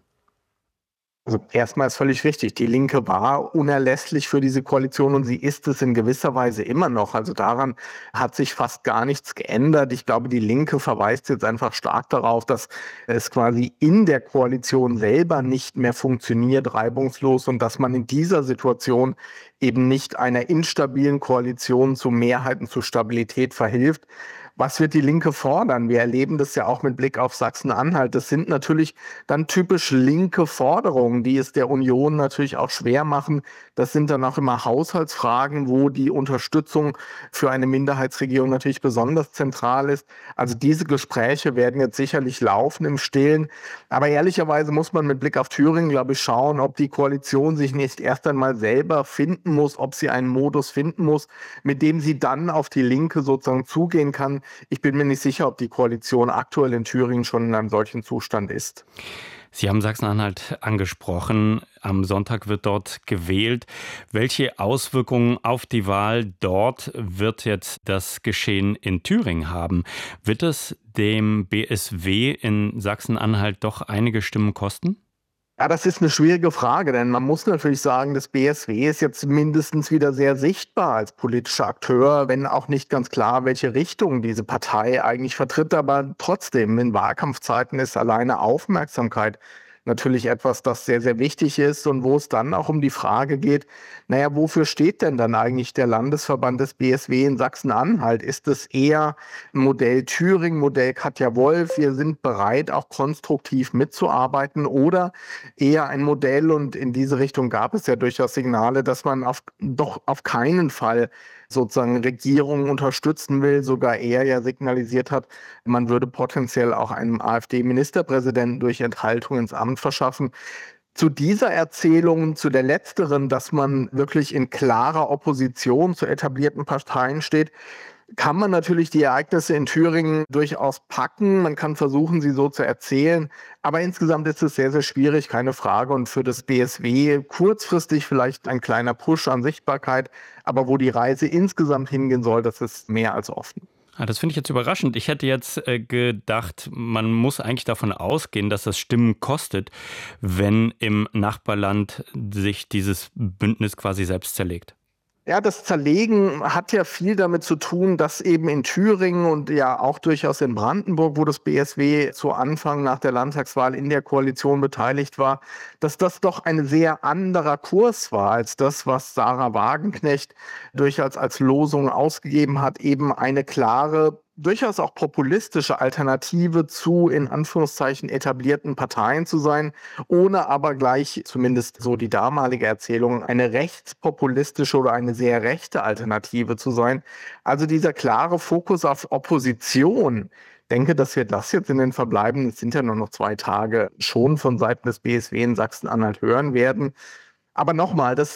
Also erstmal ist völlig richtig, die Linke war unerlässlich für diese Koalition und sie ist es in gewisser Weise immer noch. Also daran hat sich fast gar nichts geändert. Ich glaube, die Linke verweist jetzt einfach stark darauf, dass es quasi in der Koalition selber nicht mehr funktioniert, reibungslos, und dass man in dieser Situation eben nicht einer instabilen Koalition zu Mehrheiten, zu Stabilität verhilft. Was wird die Linke fordern? Wir erleben das ja auch mit Blick auf Sachsen-Anhalt. Das sind natürlich dann typisch linke Forderungen, die es der Union natürlich auch schwer machen. Das sind dann auch immer Haushaltsfragen, wo die Unterstützung für eine Minderheitsregierung natürlich besonders zentral ist. Also diese Gespräche werden jetzt sicherlich laufen im Stillen. Aber ehrlicherweise muss man mit Blick auf Thüringen, glaube ich, schauen, ob die Koalition sich nicht erst einmal selber finden muss, ob sie einen Modus finden muss, mit dem sie dann auf die Linke sozusagen zugehen kann. Ich bin mir nicht sicher, ob die Koalition aktuell in Thüringen schon in einem solchen Zustand ist. Sie haben Sachsen-Anhalt angesprochen. Am Sonntag wird dort gewählt. Welche Auswirkungen auf die Wahl dort wird jetzt das Geschehen in Thüringen haben? Wird es dem BSW in Sachsen-Anhalt doch einige Stimmen kosten? Ja, das ist eine schwierige Frage, denn man muss natürlich sagen, das BSW ist jetzt mindestens wieder sehr sichtbar als politischer Akteur, wenn auch nicht ganz klar, welche Richtung diese Partei eigentlich vertritt. Aber trotzdem, in Wahlkampfzeiten ist alleine Aufmerksamkeit natürlich etwas, das sehr, sehr wichtig ist und wo es dann auch um die Frage geht, naja, wofür steht denn dann eigentlich der Landesverband des BSW in Sachsen-Anhalt? Ist es eher Modell Thüringen, Modell Katja Wolf, wir sind bereit, auch konstruktiv mitzuarbeiten, oder eher ein Modell, und in diese Richtung gab es ja durchaus Signale, dass man doch auf keinen Fall sozusagen Regierungen unterstützen will, sogar er ja signalisiert hat, man würde potenziell auch einem AfD-Ministerpräsidenten durch Enthaltung ins Amt verschaffen. Zu dieser Erzählung, zu der letzteren, dass man wirklich in klarer Opposition zu etablierten Parteien steht, kann man natürlich die Ereignisse in Thüringen durchaus packen. Man kann versuchen, sie so zu erzählen. Aber insgesamt ist es sehr, sehr schwierig, keine Frage. Und für das BSW kurzfristig vielleicht ein kleiner Push an Sichtbarkeit. Aber wo die Reise insgesamt hingehen soll, das ist mehr als offen. Das finde ich jetzt überraschend. Ich hätte jetzt gedacht, man muss eigentlich davon ausgehen, dass das Stimmen kostet, wenn im Nachbarland sich dieses Bündnis quasi selbst zerlegt. Ja, das Zerlegen hat ja viel damit zu tun, dass eben in Thüringen und ja auch durchaus in Brandenburg, wo das BSW zu Anfang nach der Landtagswahl in der Koalition beteiligt war, dass das doch ein sehr anderer Kurs war als das, was Sarah Wagenknecht durchaus als Losung ausgegeben hat, eben eine klare, durchaus auch populistische Alternative zu, in Anführungszeichen, etablierten Parteien zu sein, ohne aber gleich, zumindest so die damalige Erzählung, eine rechtspopulistische oder eine sehr rechte Alternative zu sein. Also dieser klare Fokus auf Opposition, ich denke, dass wir das jetzt in den verbleibenden, es sind ja nur noch 2 Tage, schon von Seiten des BSW in Sachsen-Anhalt hören werden. Aber nochmal, das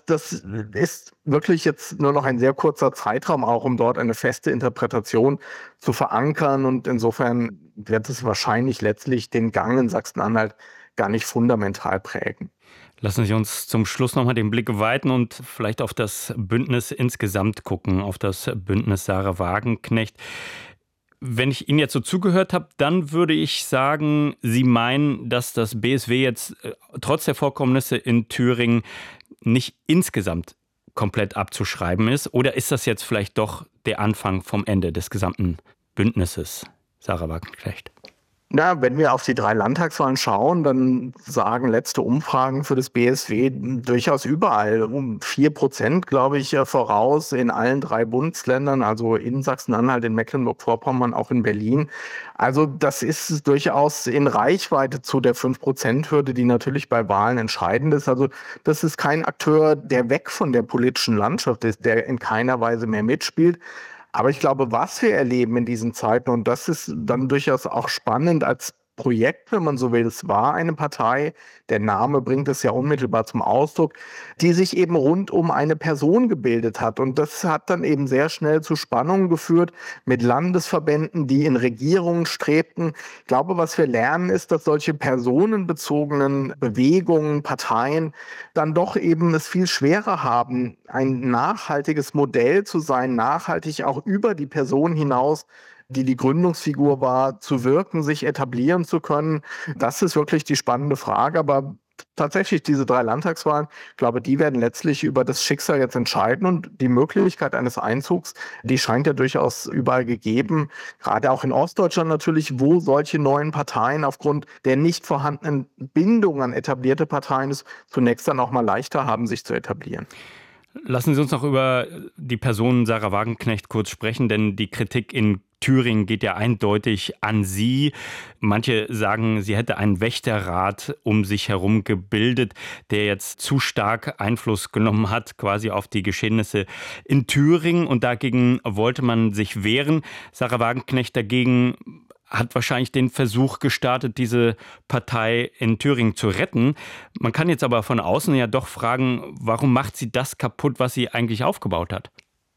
ist wirklich jetzt nur noch ein sehr kurzer Zeitraum, auch um dort eine feste Interpretation zu verankern. Und insofern wird es wahrscheinlich letztlich den Gang in Sachsen-Anhalt gar nicht fundamental prägen. Lassen Sie uns zum Schluss nochmal den Blick weiten und vielleicht auf das Bündnis insgesamt gucken, auf das Bündnis Sarah Wagenknecht. Wenn ich Ihnen jetzt so zugehört habe, dann würde ich sagen, Sie meinen, dass das BSW jetzt trotz der Vorkommnisse in Thüringen nicht insgesamt komplett abzuschreiben ist? Oder ist das jetzt vielleicht doch der Anfang vom Ende des gesamten Bündnisses, Sarah Wagenknecht? Na, wenn wir auf die 3 Landtagswahlen schauen, dann sagen letzte Umfragen für das BSW durchaus überall um 4%, glaube ich, voraus in allen 3 Bundesländern, also in Sachsen-Anhalt, in Mecklenburg-Vorpommern, auch in Berlin. Also das ist durchaus in Reichweite zu der 5%-Hürde, die natürlich bei Wahlen entscheidend ist. Also das ist kein Akteur, der weg von der politischen Landschaft ist, der in keiner Weise mehr mitspielt. Aber ich glaube, was wir erleben in diesen Zeiten, und das ist dann durchaus auch spannend als Projekt, wenn man so will, es war eine Partei, der Name bringt es ja unmittelbar zum Ausdruck, die sich eben rund um eine Person gebildet hat. Und das hat dann eben sehr schnell zu Spannungen geführt mit Landesverbänden, die in Regierungen strebten. Ich glaube, was wir lernen, ist, dass solche personenbezogenen Bewegungen, Parteien dann doch eben es viel schwerer haben, ein nachhaltiges Modell zu sein, nachhaltig auch über die Person hinaus, die Gründungsfigur war, zu wirken, sich etablieren zu können. Das ist wirklich die spannende Frage. Aber tatsächlich diese 3 Landtagswahlen, ich glaube, die werden letztlich über das Schicksal jetzt entscheiden. Und die Möglichkeit eines Einzugs, die scheint ja durchaus überall gegeben. Gerade auch in Ostdeutschland natürlich, wo solche neuen Parteien aufgrund der nicht vorhandenen Bindung an etablierte Parteien es zunächst dann auch mal leichter haben, sich zu etablieren. Lassen Sie uns noch über die Person Sahra Wagenknecht kurz sprechen, denn die Kritik in Thüringen geht ja eindeutig an sie. Manche sagen, sie hätte einen Wächterrat um sich herum gebildet, der jetzt zu stark Einfluss genommen hat, quasi auf die Geschehnisse in Thüringen. Und dagegen wollte man sich wehren. Sahra Wagenknecht dagegen hat wahrscheinlich den Versuch gestartet, diese Partei in Thüringen zu retten. Man kann jetzt aber von außen ja doch fragen, warum macht sie das kaputt, was sie eigentlich aufgebaut hat?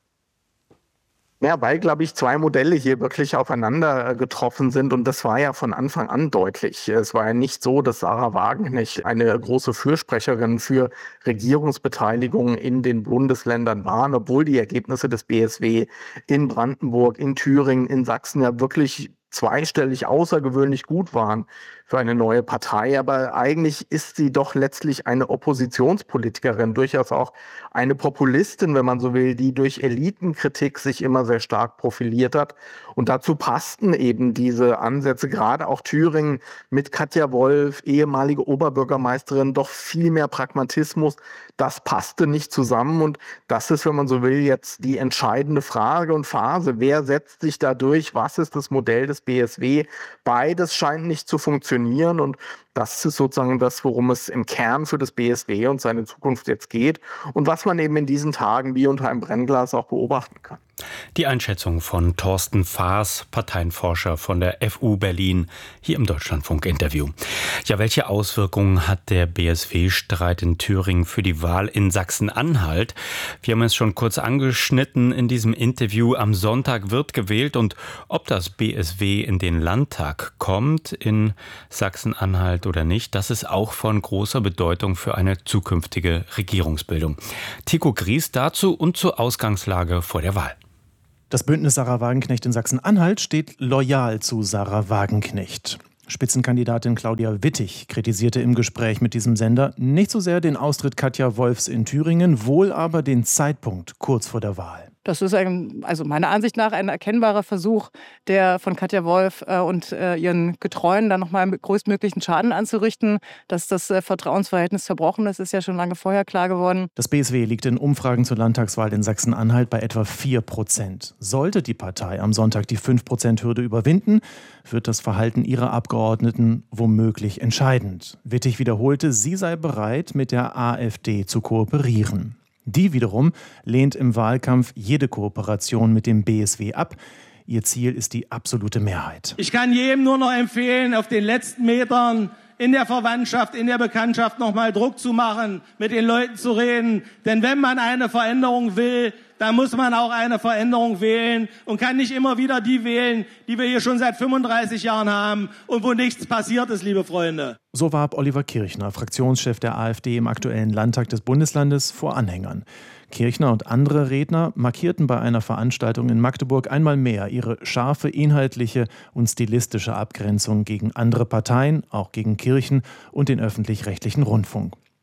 Ja, weil, glaube ich, 2 Modelle hier wirklich aufeinander getroffen sind. Und das war ja von Anfang an deutlich. Es war ja nicht so, dass Sahra Wagenknecht eine große Fürsprecherin für Regierungsbeteiligung in den Bundesländern war, obwohl die Ergebnisse des BSW in Brandenburg, in Thüringen, in Sachsen ja wirklich zweistellig außergewöhnlich gut waren für eine neue Partei. Aber eigentlich ist sie doch letztlich eine Oppositionspolitikerin, durchaus auch eine Populistin, wenn man so will, die durch Elitenkritik sich immer sehr stark profiliert hat. Und dazu passten eben diese Ansätze, gerade auch Thüringen mit Katja Wolf, ehemalige Oberbürgermeisterin, doch viel mehr Pragmatismus. Das passte nicht zusammen und das ist, wenn man so will, jetzt die entscheidende Frage und Phase. Wer setzt sich da durch? Was ist das Modell des BSW? Beides scheint nicht zu funktionieren und das ist sozusagen das, worum es im Kern für das BSW und seine Zukunft jetzt geht und was man eben in diesen Tagen wie unter einem Brennglas auch beobachten kann. Die Einschätzung von Thorsten Faas, Parteienforscher von der FU Berlin, hier im Deutschlandfunk-Interview. Ja, welche Auswirkungen hat der BSW-Streit in Thüringen für die Wahl in Sachsen-Anhalt? Wir haben es schon kurz angeschnitten in diesem Interview. Am Sonntag wird gewählt und ob das BSW in den Landtag kommt in Sachsen-Anhalt oder nicht, das ist auch von großer Bedeutung für eine zukünftige Regierungsbildung. Tycho Gries dazu und zur Ausgangslage vor der Wahl. Das Bündnis Sahra Wagenknecht in Sachsen-Anhalt steht loyal zu Sahra Wagenknecht. Spitzenkandidatin Claudia Wittig kritisierte im Gespräch mit diesem Sender nicht so sehr den Austritt Katja Wolfs in Thüringen, wohl aber den Zeitpunkt kurz vor der Wahl. Das ist also meiner Ansicht nach ein erkennbarer Versuch, der von Katja Wolf und ihren Getreuen dann nochmal größtmöglichen Schaden anzurichten. Dass das Vertrauensverhältnis zerbrochen ist, ist ja schon lange vorher klar geworden. Das BSW liegt in Umfragen zur Landtagswahl in Sachsen-Anhalt bei etwa 4%. Sollte die Partei am Sonntag die 5%-Hürde überwinden, wird das Verhalten ihrer Abgeordneten womöglich entscheidend. Wittig wiederholte, sie sei bereit, mit der AfD zu kooperieren. Die wiederum lehnt im Wahlkampf jede Kooperation mit dem BSW ab. Ihr Ziel ist die absolute Mehrheit. Ich kann jedem nur noch empfehlen, auf den letzten Metern in der Verwandtschaft, in der Bekanntschaft noch mal Druck zu machen, mit den Leuten zu reden. Denn wenn man eine Veränderung will, dann muss man auch eine Veränderung wählen und kann nicht immer wieder die wählen, die wir hier schon seit 35 Jahren haben und wo nichts passiert ist, liebe Freunde. So warb Oliver Kirchner, Fraktionschef der AfD im aktuellen Landtag des Bundeslandes, vor Anhängern. Kirchner und andere Redner markierten bei einer Veranstaltung in Magdeburg einmal mehr ihre scharfe inhaltliche und stilistische Abgrenzung gegen andere Parteien, auch gegen Kirchen und den öffentlich-rechtlichen Rundfunk.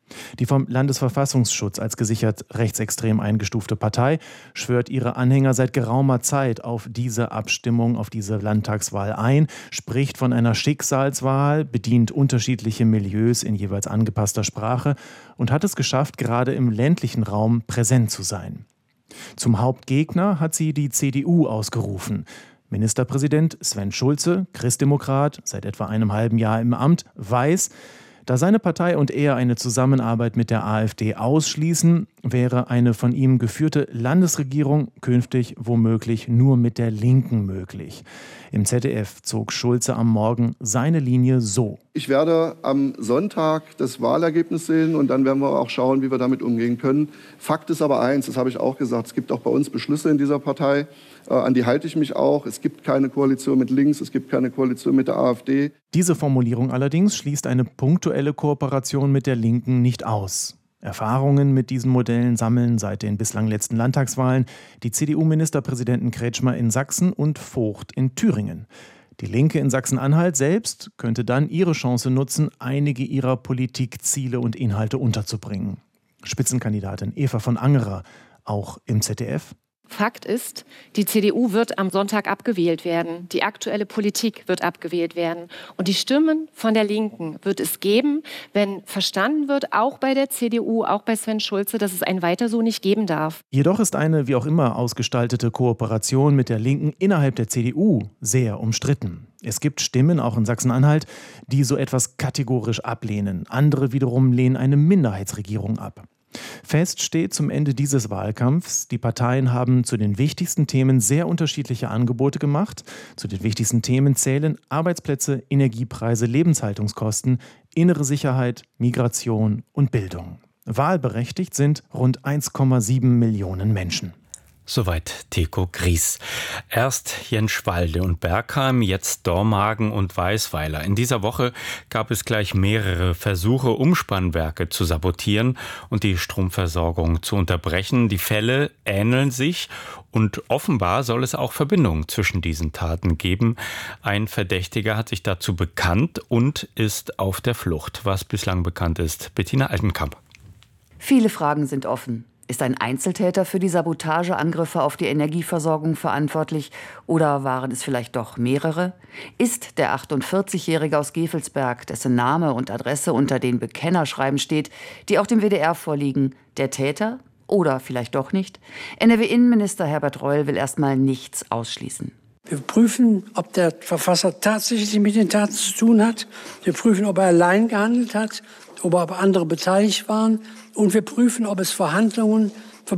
Die vom Landesverfassungsschutz als gesichert rechtsextrem eingestufte Partei schwört ihre Anhänger seit geraumer Zeit auf diese Abstimmung, auf diese Landtagswahl ein, spricht von einer Schicksalswahl, bedient unterschiedliche Milieus in jeweils angepasster Sprache und hat es geschafft, gerade im ländlichen Raum präsent zu sein. Zum Hauptgegner hat sie die CDU ausgerufen. Ministerpräsident Sven Schulze, Christdemokrat, seit etwa einem halben Jahr im Amt, weiß, da seine Partei und er eine Zusammenarbeit mit der AfD ausschließen, wäre eine von ihm geführte Landesregierung künftig womöglich nur mit der Linken möglich. Im ZDF zog Schulze am Morgen seine Linie so. Ich werde am Sonntag das Wahlergebnis sehen und dann werden wir auch schauen, wie wir damit umgehen können. Fakt ist aber eins, das habe ich auch gesagt, es gibt auch bei uns Beschlüsse in dieser Partei, an die halte ich mich auch. Es gibt keine Koalition mit links, es gibt keine Koalition mit der AfD. Diese Formulierung allerdings schließt eine punktuelle Kooperation mit der Linken nicht aus. Erfahrungen mit diesen Modellen sammeln seit den bislang letzten Landtagswahlen die CDU-Ministerpräsidenten Kretschmer in Sachsen und Vogt in Thüringen. Die Linke in Sachsen-Anhalt selbst könnte dann ihre Chance nutzen, einige ihrer Politikziele und Inhalte unterzubringen. Spitzenkandidatin Eva von Angerer, auch im ZDF. Fakt ist, die CDU wird am Sonntag abgewählt werden. Die aktuelle Politik wird abgewählt werden. Und die Stimmen von der Linken wird es geben, wenn verstanden wird, auch bei der CDU, auch bei Sven Schulze, dass es ein Weiter so nicht geben darf. Jedoch ist eine wie auch immer ausgestaltete Kooperation mit der Linken innerhalb der CDU sehr umstritten. Es gibt Stimmen, auch in Sachsen-Anhalt, die so etwas kategorisch ablehnen. Andere wiederum lehnen eine Minderheitsregierung ab. Fest steht zum Ende dieses Wahlkampfs, die Parteien haben zu den wichtigsten Themen sehr unterschiedliche Angebote gemacht. Zu den wichtigsten Themen zählen Arbeitsplätze, Energiepreise, Lebenshaltungskosten, innere Sicherheit, Migration und Bildung. Wahlberechtigt sind rund 1,7 Millionen Menschen. Soweit Theko Gries. Erst Jenschwalde und Bergheim, jetzt Dormagen und Weißweiler. In dieser Woche gab es gleich mehrere Versuche, Umspannwerke zu sabotieren und die Stromversorgung zu unterbrechen. Die Fälle ähneln sich und offenbar soll es auch Verbindungen zwischen diesen Taten geben. Ein Verdächtiger hat sich dazu bekannt und ist auf der Flucht. Was bislang bekannt ist, Bettina Altenkamp. Viele Fragen sind offen. Ist ein Einzeltäter für die Sabotageangriffe auf die Energieversorgung verantwortlich oder waren es vielleicht doch mehrere? Ist der 48-Jährige aus Gevelsberg, dessen Name und Adresse unter den Bekennerschreiben steht, die auch dem WDR vorliegen, der Täter oder vielleicht doch nicht? NRW-Innenminister Herbert Reul will erstmal nichts ausschließen. Wir prüfen, ob der Verfasser tatsächlich mit den Taten zu tun hat. Wir prüfen, ob er allein gehandelt hat, ob andere beteiligt waren. Und wir prüfen, ob es Verbindungen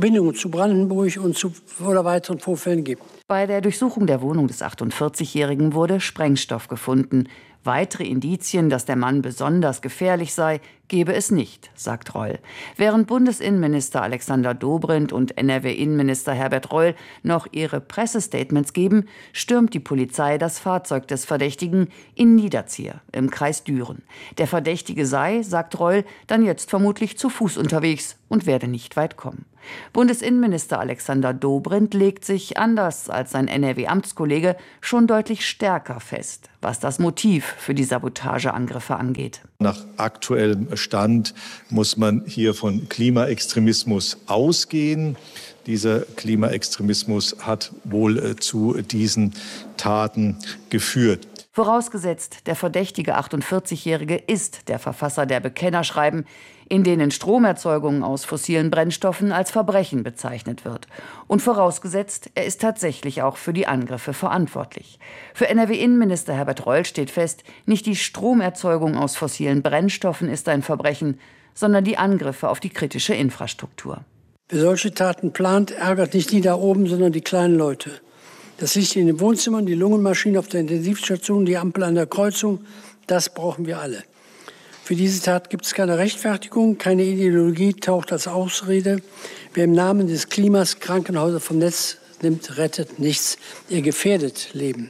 zu Brandenburg und oder weiteren Vorfällen gibt. Bei der Durchsuchung der Wohnung des 48-Jährigen wurde Sprengstoff gefunden. Weitere Indizien, dass der Mann besonders gefährlich sei, gebe es nicht, sagt Reul. Während Bundesinnenminister Alexander Dobrindt und NRW-Innenminister Herbert Reul noch ihre Pressestatements geben, stürmt die Polizei das Fahrzeug des Verdächtigen in Niederzier im Kreis Düren. Der Verdächtige sei, sagt Reul, dann jetzt vermutlich zu Fuß unterwegs und werde nicht weit kommen. Bundesinnenminister Alexander Dobrindt legt sich, anders als sein NRW-Amtskollege, schon deutlich stärker fest, was das Motiv für die Sabotageangriffe angeht. Nach aktuellem Stand muss man hier von Klimaextremismus ausgehen. Dieser Klimaextremismus hat wohl zu diesen Taten geführt. Vorausgesetzt, der verdächtige 48-Jährige ist der Verfasser der Bekennerschreiben, in denen Stromerzeugung aus fossilen Brennstoffen als Verbrechen bezeichnet wird. Und vorausgesetzt, er ist tatsächlich auch für die Angriffe verantwortlich. Für NRW-Innenminister Herbert Reul steht fest, nicht die Stromerzeugung aus fossilen Brennstoffen ist ein Verbrechen, sondern die Angriffe auf die kritische Infrastruktur. Wer solche Taten plant, ärgert nicht die da oben, sondern die kleinen Leute. Das Licht in den Wohnzimmern, die Lungenmaschine auf der Intensivstation, die Ampel an der Kreuzung, das brauchen wir alle. Für diese Tat gibt es keine Rechtfertigung, keine Ideologie taucht als Ausrede. Wer im Namen des Klimas Krankenhäuser vom Netz nimmt, rettet nichts. Er gefährdet Leben.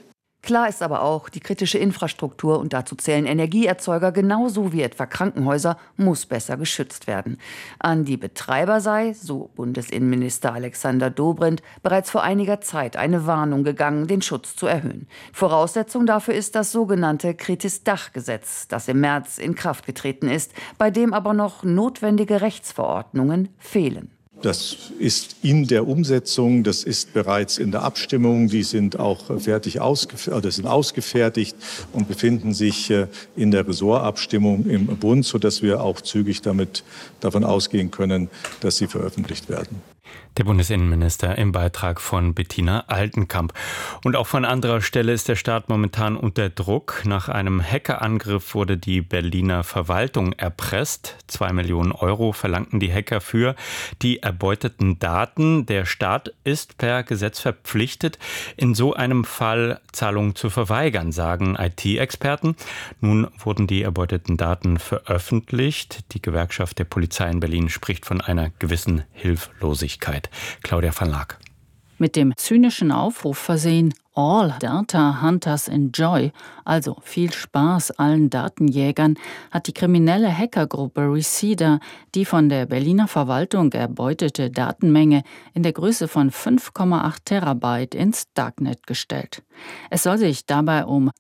Klar ist aber auch, die kritische Infrastruktur, und dazu zählen Energieerzeuger genauso wie etwa Krankenhäuser, muss besser geschützt werden. An die Betreiber sei, so Bundesinnenminister Alexander Dobrindt, bereits vor einiger Zeit eine Warnung gegangen, den Schutz zu erhöhen. Voraussetzung dafür ist das sogenannte Kritis-Dach-Gesetz, das im März in Kraft getreten ist, bei dem aber noch notwendige Rechtsverordnungen fehlen. Das ist in der Umsetzung, das ist bereits in der Abstimmung, die sind auch sind ausgefertigt und befinden sich in der Ressortabstimmung im Bund, sodass wir auch zügig davon ausgehen können, dass sie veröffentlicht werden. Der Bundesinnenminister im Beitrag von Bettina Altenkamp. Und auch von anderer Stelle ist der Staat momentan unter Druck. Nach einem Hackerangriff wurde die Berliner Verwaltung erpresst. 2 Millionen Euro verlangten die Hacker für die erbeuteten Daten. Der Staat ist per Gesetz verpflichtet, in so einem Fall Zahlungen zu verweigern, sagen IT-Experten. Nun wurden die erbeuteten Daten veröffentlicht. Die Gewerkschaft der Polizei in Berlin spricht von einer gewissen Hilflosigkeit. Claudia van Laak. Mit dem zynischen Aufruf versehen, All Data Hunters Enjoy, also viel Spaß allen Datenjägern, hat die kriminelle Hackergruppe Reseda die von der Berliner Verwaltung erbeutete Datenmenge in der Größe von 5,8 Terabyte ins Darknet gestellt. Es soll sich dabei um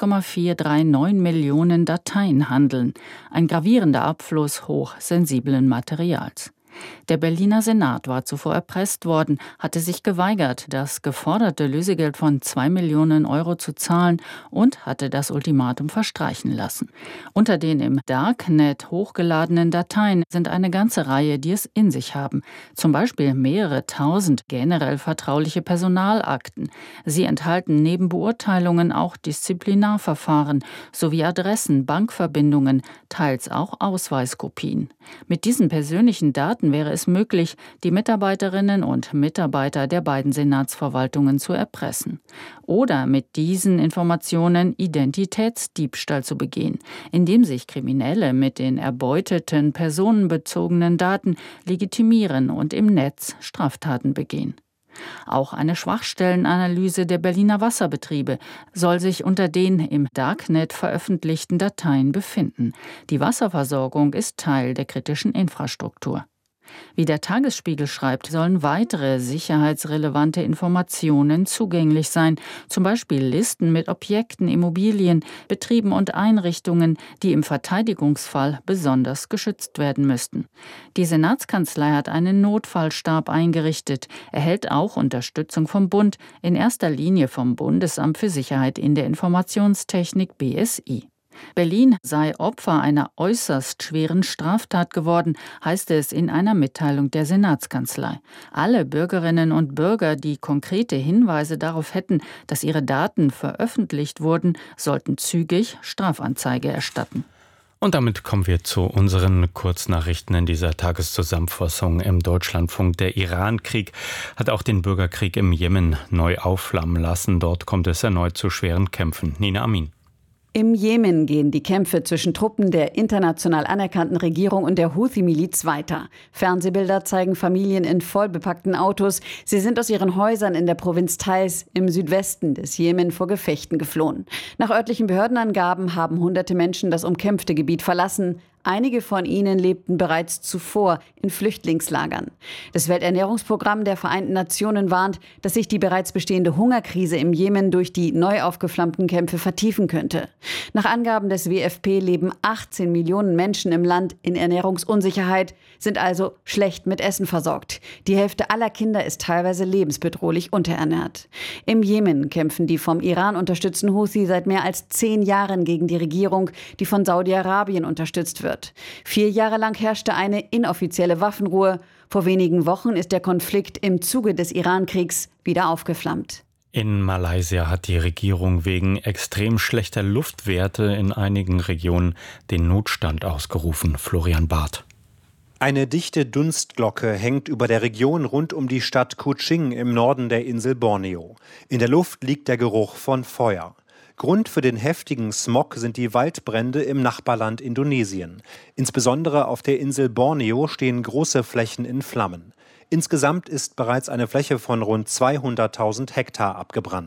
1,439 Millionen Dateien handeln, ein gravierender Abfluss hochsensiblen Materials. Der Berliner Senat war zuvor erpresst worden, hatte sich geweigert, das geforderte Lösegeld von 2 Millionen Euro zu zahlen und hatte das Ultimatum verstreichen lassen. Unter den im Darknet hochgeladenen Dateien sind eine ganze Reihe, die es in sich haben. Zum Beispiel mehrere tausend generell vertrauliche Personalakten. Sie enthalten neben Beurteilungen auch Disziplinarverfahren sowie Adressen, Bankverbindungen, teils auch Ausweiskopien. Mit diesen persönlichen Daten wäre es möglich, die Mitarbeiterinnen und Mitarbeiter der beiden Senatsverwaltungen zu erpressen. Oder mit diesen Informationen Identitätsdiebstahl zu begehen, indem sich Kriminelle mit den erbeuteten personenbezogenen Daten legitimieren und im Netz Straftaten begehen. Auch eine Schwachstellenanalyse der Berliner Wasserbetriebe soll sich unter den im Darknet veröffentlichten Dateien befinden. Die Wasserversorgung ist Teil der kritischen Infrastruktur. Wie der Tagesspiegel schreibt, sollen weitere sicherheitsrelevante Informationen zugänglich sein, zum Beispiel Listen mit Objekten, Immobilien, Betrieben und Einrichtungen, die im Verteidigungsfall besonders geschützt werden müssten. Die Senatskanzlei hat einen Notfallstab eingerichtet, erhält auch Unterstützung vom Bund, in erster Linie vom Bundesamt für Sicherheit in der Informationstechnik BSI. Berlin sei Opfer einer äußerst schweren Straftat geworden, heißt es in einer Mitteilung der Senatskanzlei. Alle Bürgerinnen und Bürger, die konkrete Hinweise darauf hätten, dass ihre Daten veröffentlicht wurden, sollten zügig Strafanzeige erstatten. Und damit kommen wir zu unseren Kurznachrichten in dieser Tageszusammenfassung im Deutschlandfunk. Der Iran-Krieg hat auch den Bürgerkrieg im Jemen neu aufflammen lassen. Dort kommt es erneut zu schweren Kämpfen. Nina Amin. Im Jemen gehen die Kämpfe zwischen Truppen der international anerkannten Regierung und der Houthi-Miliz weiter. Fernsehbilder zeigen Familien in vollbepackten Autos. Sie sind aus ihren Häusern in der Provinz Taiz im Südwesten des Jemen vor Gefechten geflohen. Nach örtlichen Behördenangaben haben hunderte Menschen das umkämpfte Gebiet verlassen. Einige von ihnen lebten bereits zuvor in Flüchtlingslagern. Das Welternährungsprogramm der Vereinten Nationen warnt, dass sich die bereits bestehende Hungerkrise im Jemen durch die neu aufgeflammten Kämpfe vertiefen könnte. Nach Angaben des WFP leben 18 Millionen Menschen im Land in Ernährungsunsicherheit, sind also schlecht mit Essen versorgt. Die Hälfte aller Kinder ist teilweise lebensbedrohlich unterernährt. Im Jemen kämpfen die vom Iran unterstützten Houthi seit mehr als 10 Jahren gegen die Regierung, die von Saudi-Arabien unterstützt wird. 4 Jahre lang herrschte eine inoffizielle Waffenruhe. Vor wenigen Wochen ist der Konflikt im Zuge des Iran-Kriegs wieder aufgeflammt. In Malaysia hat die Regierung wegen extrem schlechter Luftwerte in einigen Regionen den Notstand ausgerufen. Florian Barth. Eine dichte Dunstglocke hängt über der Region rund um die Stadt Kuching im Norden der Insel Borneo. In der Luft liegt der Geruch von Feuer. Grund für den heftigen Smog sind die Waldbrände im Nachbarland Indonesien. Insbesondere auf der Insel Borneo stehen große Flächen in Flammen. Insgesamt ist bereits eine Fläche von rund 200.000 Hektar abgebrannt.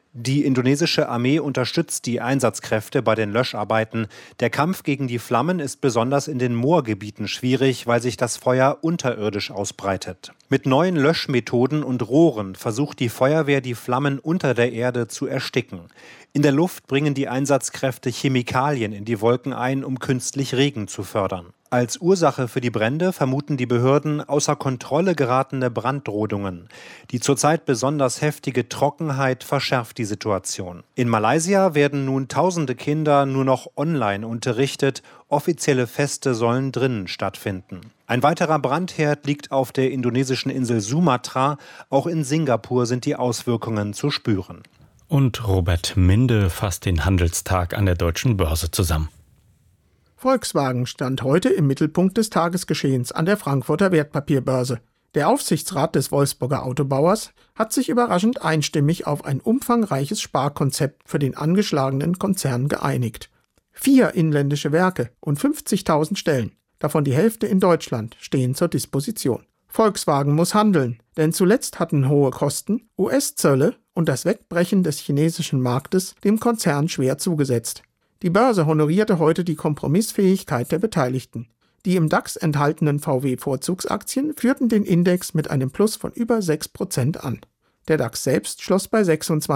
Die indonesische Armee unterstützt die Einsatzkräfte bei den Löscharbeiten. Der Kampf gegen die Flammen ist besonders in den Moorgebieten schwierig, weil sich das Feuer unterirdisch ausbreitet. Mit neuen Löschmethoden und Rohren versucht die Feuerwehr, die Flammen unter der Erde zu ersticken. In der Luft bringen die Einsatzkräfte Chemikalien in die Wolken ein, um künstlich Regen zu fördern. Als Ursache für die Brände vermuten die Behörden außer Kontrolle geratene Brandrodungen. Die zurzeit besonders heftige Trockenheit verschärft die Situation. In Malaysia werden nun tausende Kinder nur noch online unterrichtet. Offizielle Feste sollen drinnen stattfinden. Ein weiterer Brandherd liegt auf der indonesischen Insel Sumatra. Auch in Singapur sind die Auswirkungen zu spüren. Und Robert Minde fasst den Handelstag an der Deutschen Börse zusammen. Volkswagen stand heute im Mittelpunkt des Tagesgeschehens an der Frankfurter Wertpapierbörse. Der Aufsichtsrat des Wolfsburger Autobauers hat sich überraschend einstimmig auf ein umfangreiches Sparkonzept für den angeschlagenen Konzern geeinigt. 4 inländische Werke und 50.000 Stellen, davon die Hälfte in Deutschland, stehen zur Disposition. Volkswagen muss handeln, denn zuletzt hatten hohe Kosten, US-Zölle und das Wegbrechen des chinesischen Marktes dem Konzern schwer zugesetzt. Die Börse honorierte heute die Kompromissfähigkeit der Beteiligten. Die im DAX enthaltenen VW-Vorzugsaktien führten den Index mit einem Plus von über 6% an. Der DAX selbst schloss bei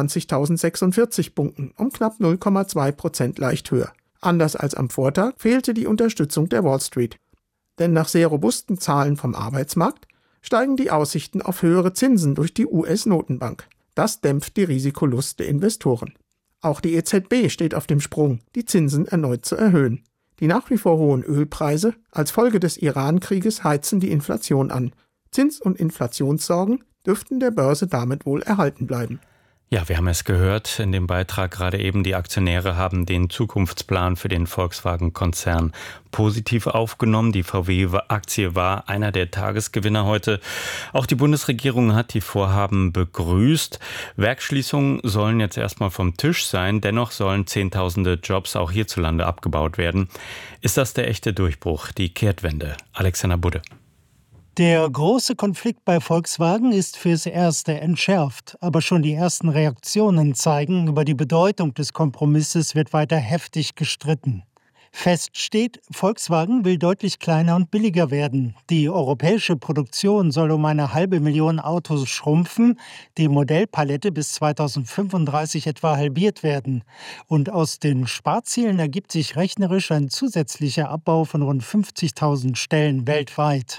26.046 Punkten, um knapp 0,2% leicht höher. Anders als am Vortag fehlte die Unterstützung der Wall Street. Denn nach sehr robusten Zahlen vom Arbeitsmarkt steigen die Aussichten auf höhere Zinsen durch die US-Notenbank. Das dämpft die Risikolust der Investoren. Auch die EZB steht auf dem Sprung, die Zinsen erneut zu erhöhen. Die nach wie vor hohen Ölpreise als Folge des Iran-Krieges heizen die Inflation an. Zins- und Inflationssorgen dürften der Börse damit wohl erhalten bleiben. Ja, wir haben es gehört in dem Beitrag gerade eben, die Aktionäre haben den Zukunftsplan für den Volkswagen-Konzern positiv aufgenommen. Die VW-Aktie war einer der Tagesgewinner heute. Auch die Bundesregierung hat die Vorhaben begrüßt. Werksschließungen sollen jetzt erstmal vom Tisch sein. Dennoch sollen Zehntausende Jobs auch hierzulande abgebaut werden. Ist das der echte Durchbruch, die Kehrtwende? Alexander Budde. Der große Konflikt bei Volkswagen ist fürs Erste entschärft, aber schon die ersten Reaktionen zeigen, über die Bedeutung des Kompromisses wird weiter heftig gestritten. Fest steht, Volkswagen will deutlich kleiner und billiger werden. Die europäische Produktion soll um 500.000 Autos schrumpfen, die Modellpalette bis 2035 etwa halbiert werden. Und aus den Sparzielen ergibt sich rechnerisch ein zusätzlicher Abbau von rund 50.000 Stellen weltweit.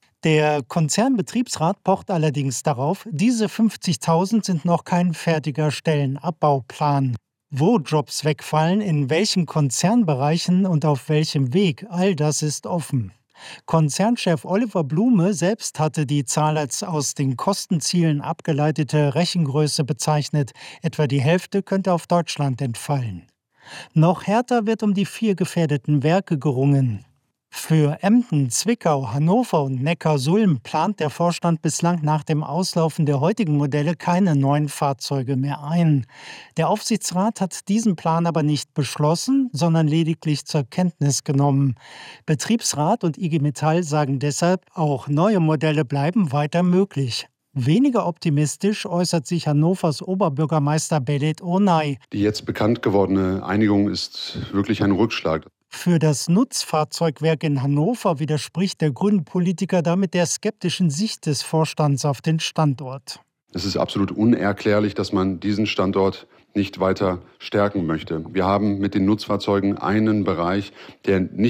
Der Konzernbetriebsrat pocht allerdings darauf, diese 50.000 sind noch kein fertiger Stellenabbauplan. Wo Jobs wegfallen, in welchen Konzernbereichen und auf welchem Weg, all das ist offen. Konzernchef Oliver Blume selbst hatte die Zahl als aus den Kostenzielen abgeleitete Rechengröße bezeichnet. Etwa die Hälfte könnte auf Deutschland entfallen. Noch härter wird um die 4 gefährdeten Werke gerungen. Für Emden, Zwickau, Hannover und Neckarsulm plant der Vorstand bislang nach dem Auslaufen der heutigen Modelle keine neuen Fahrzeuge mehr ein. Der Aufsichtsrat hat diesen Plan aber nicht beschlossen, sondern lediglich zur Kenntnis genommen. Betriebsrat und IG Metall sagen deshalb, auch neue Modelle bleiben weiter möglich. Weniger optimistisch äußert sich Hannovers Oberbürgermeister Belit Onay. Die jetzt bekannt gewordene Einigung ist wirklich ein Rückschlag. Für das Nutzfahrzeugwerk in Hannover widerspricht der Grünen-Politiker damit der skeptischen Sicht des Vorstands auf den Standort. Es ist absolut unerklärlich, dass man diesen Standort nicht weiter stärken möchte. Wir haben mit den Nutzfahrzeugen einen Bereich, der nicht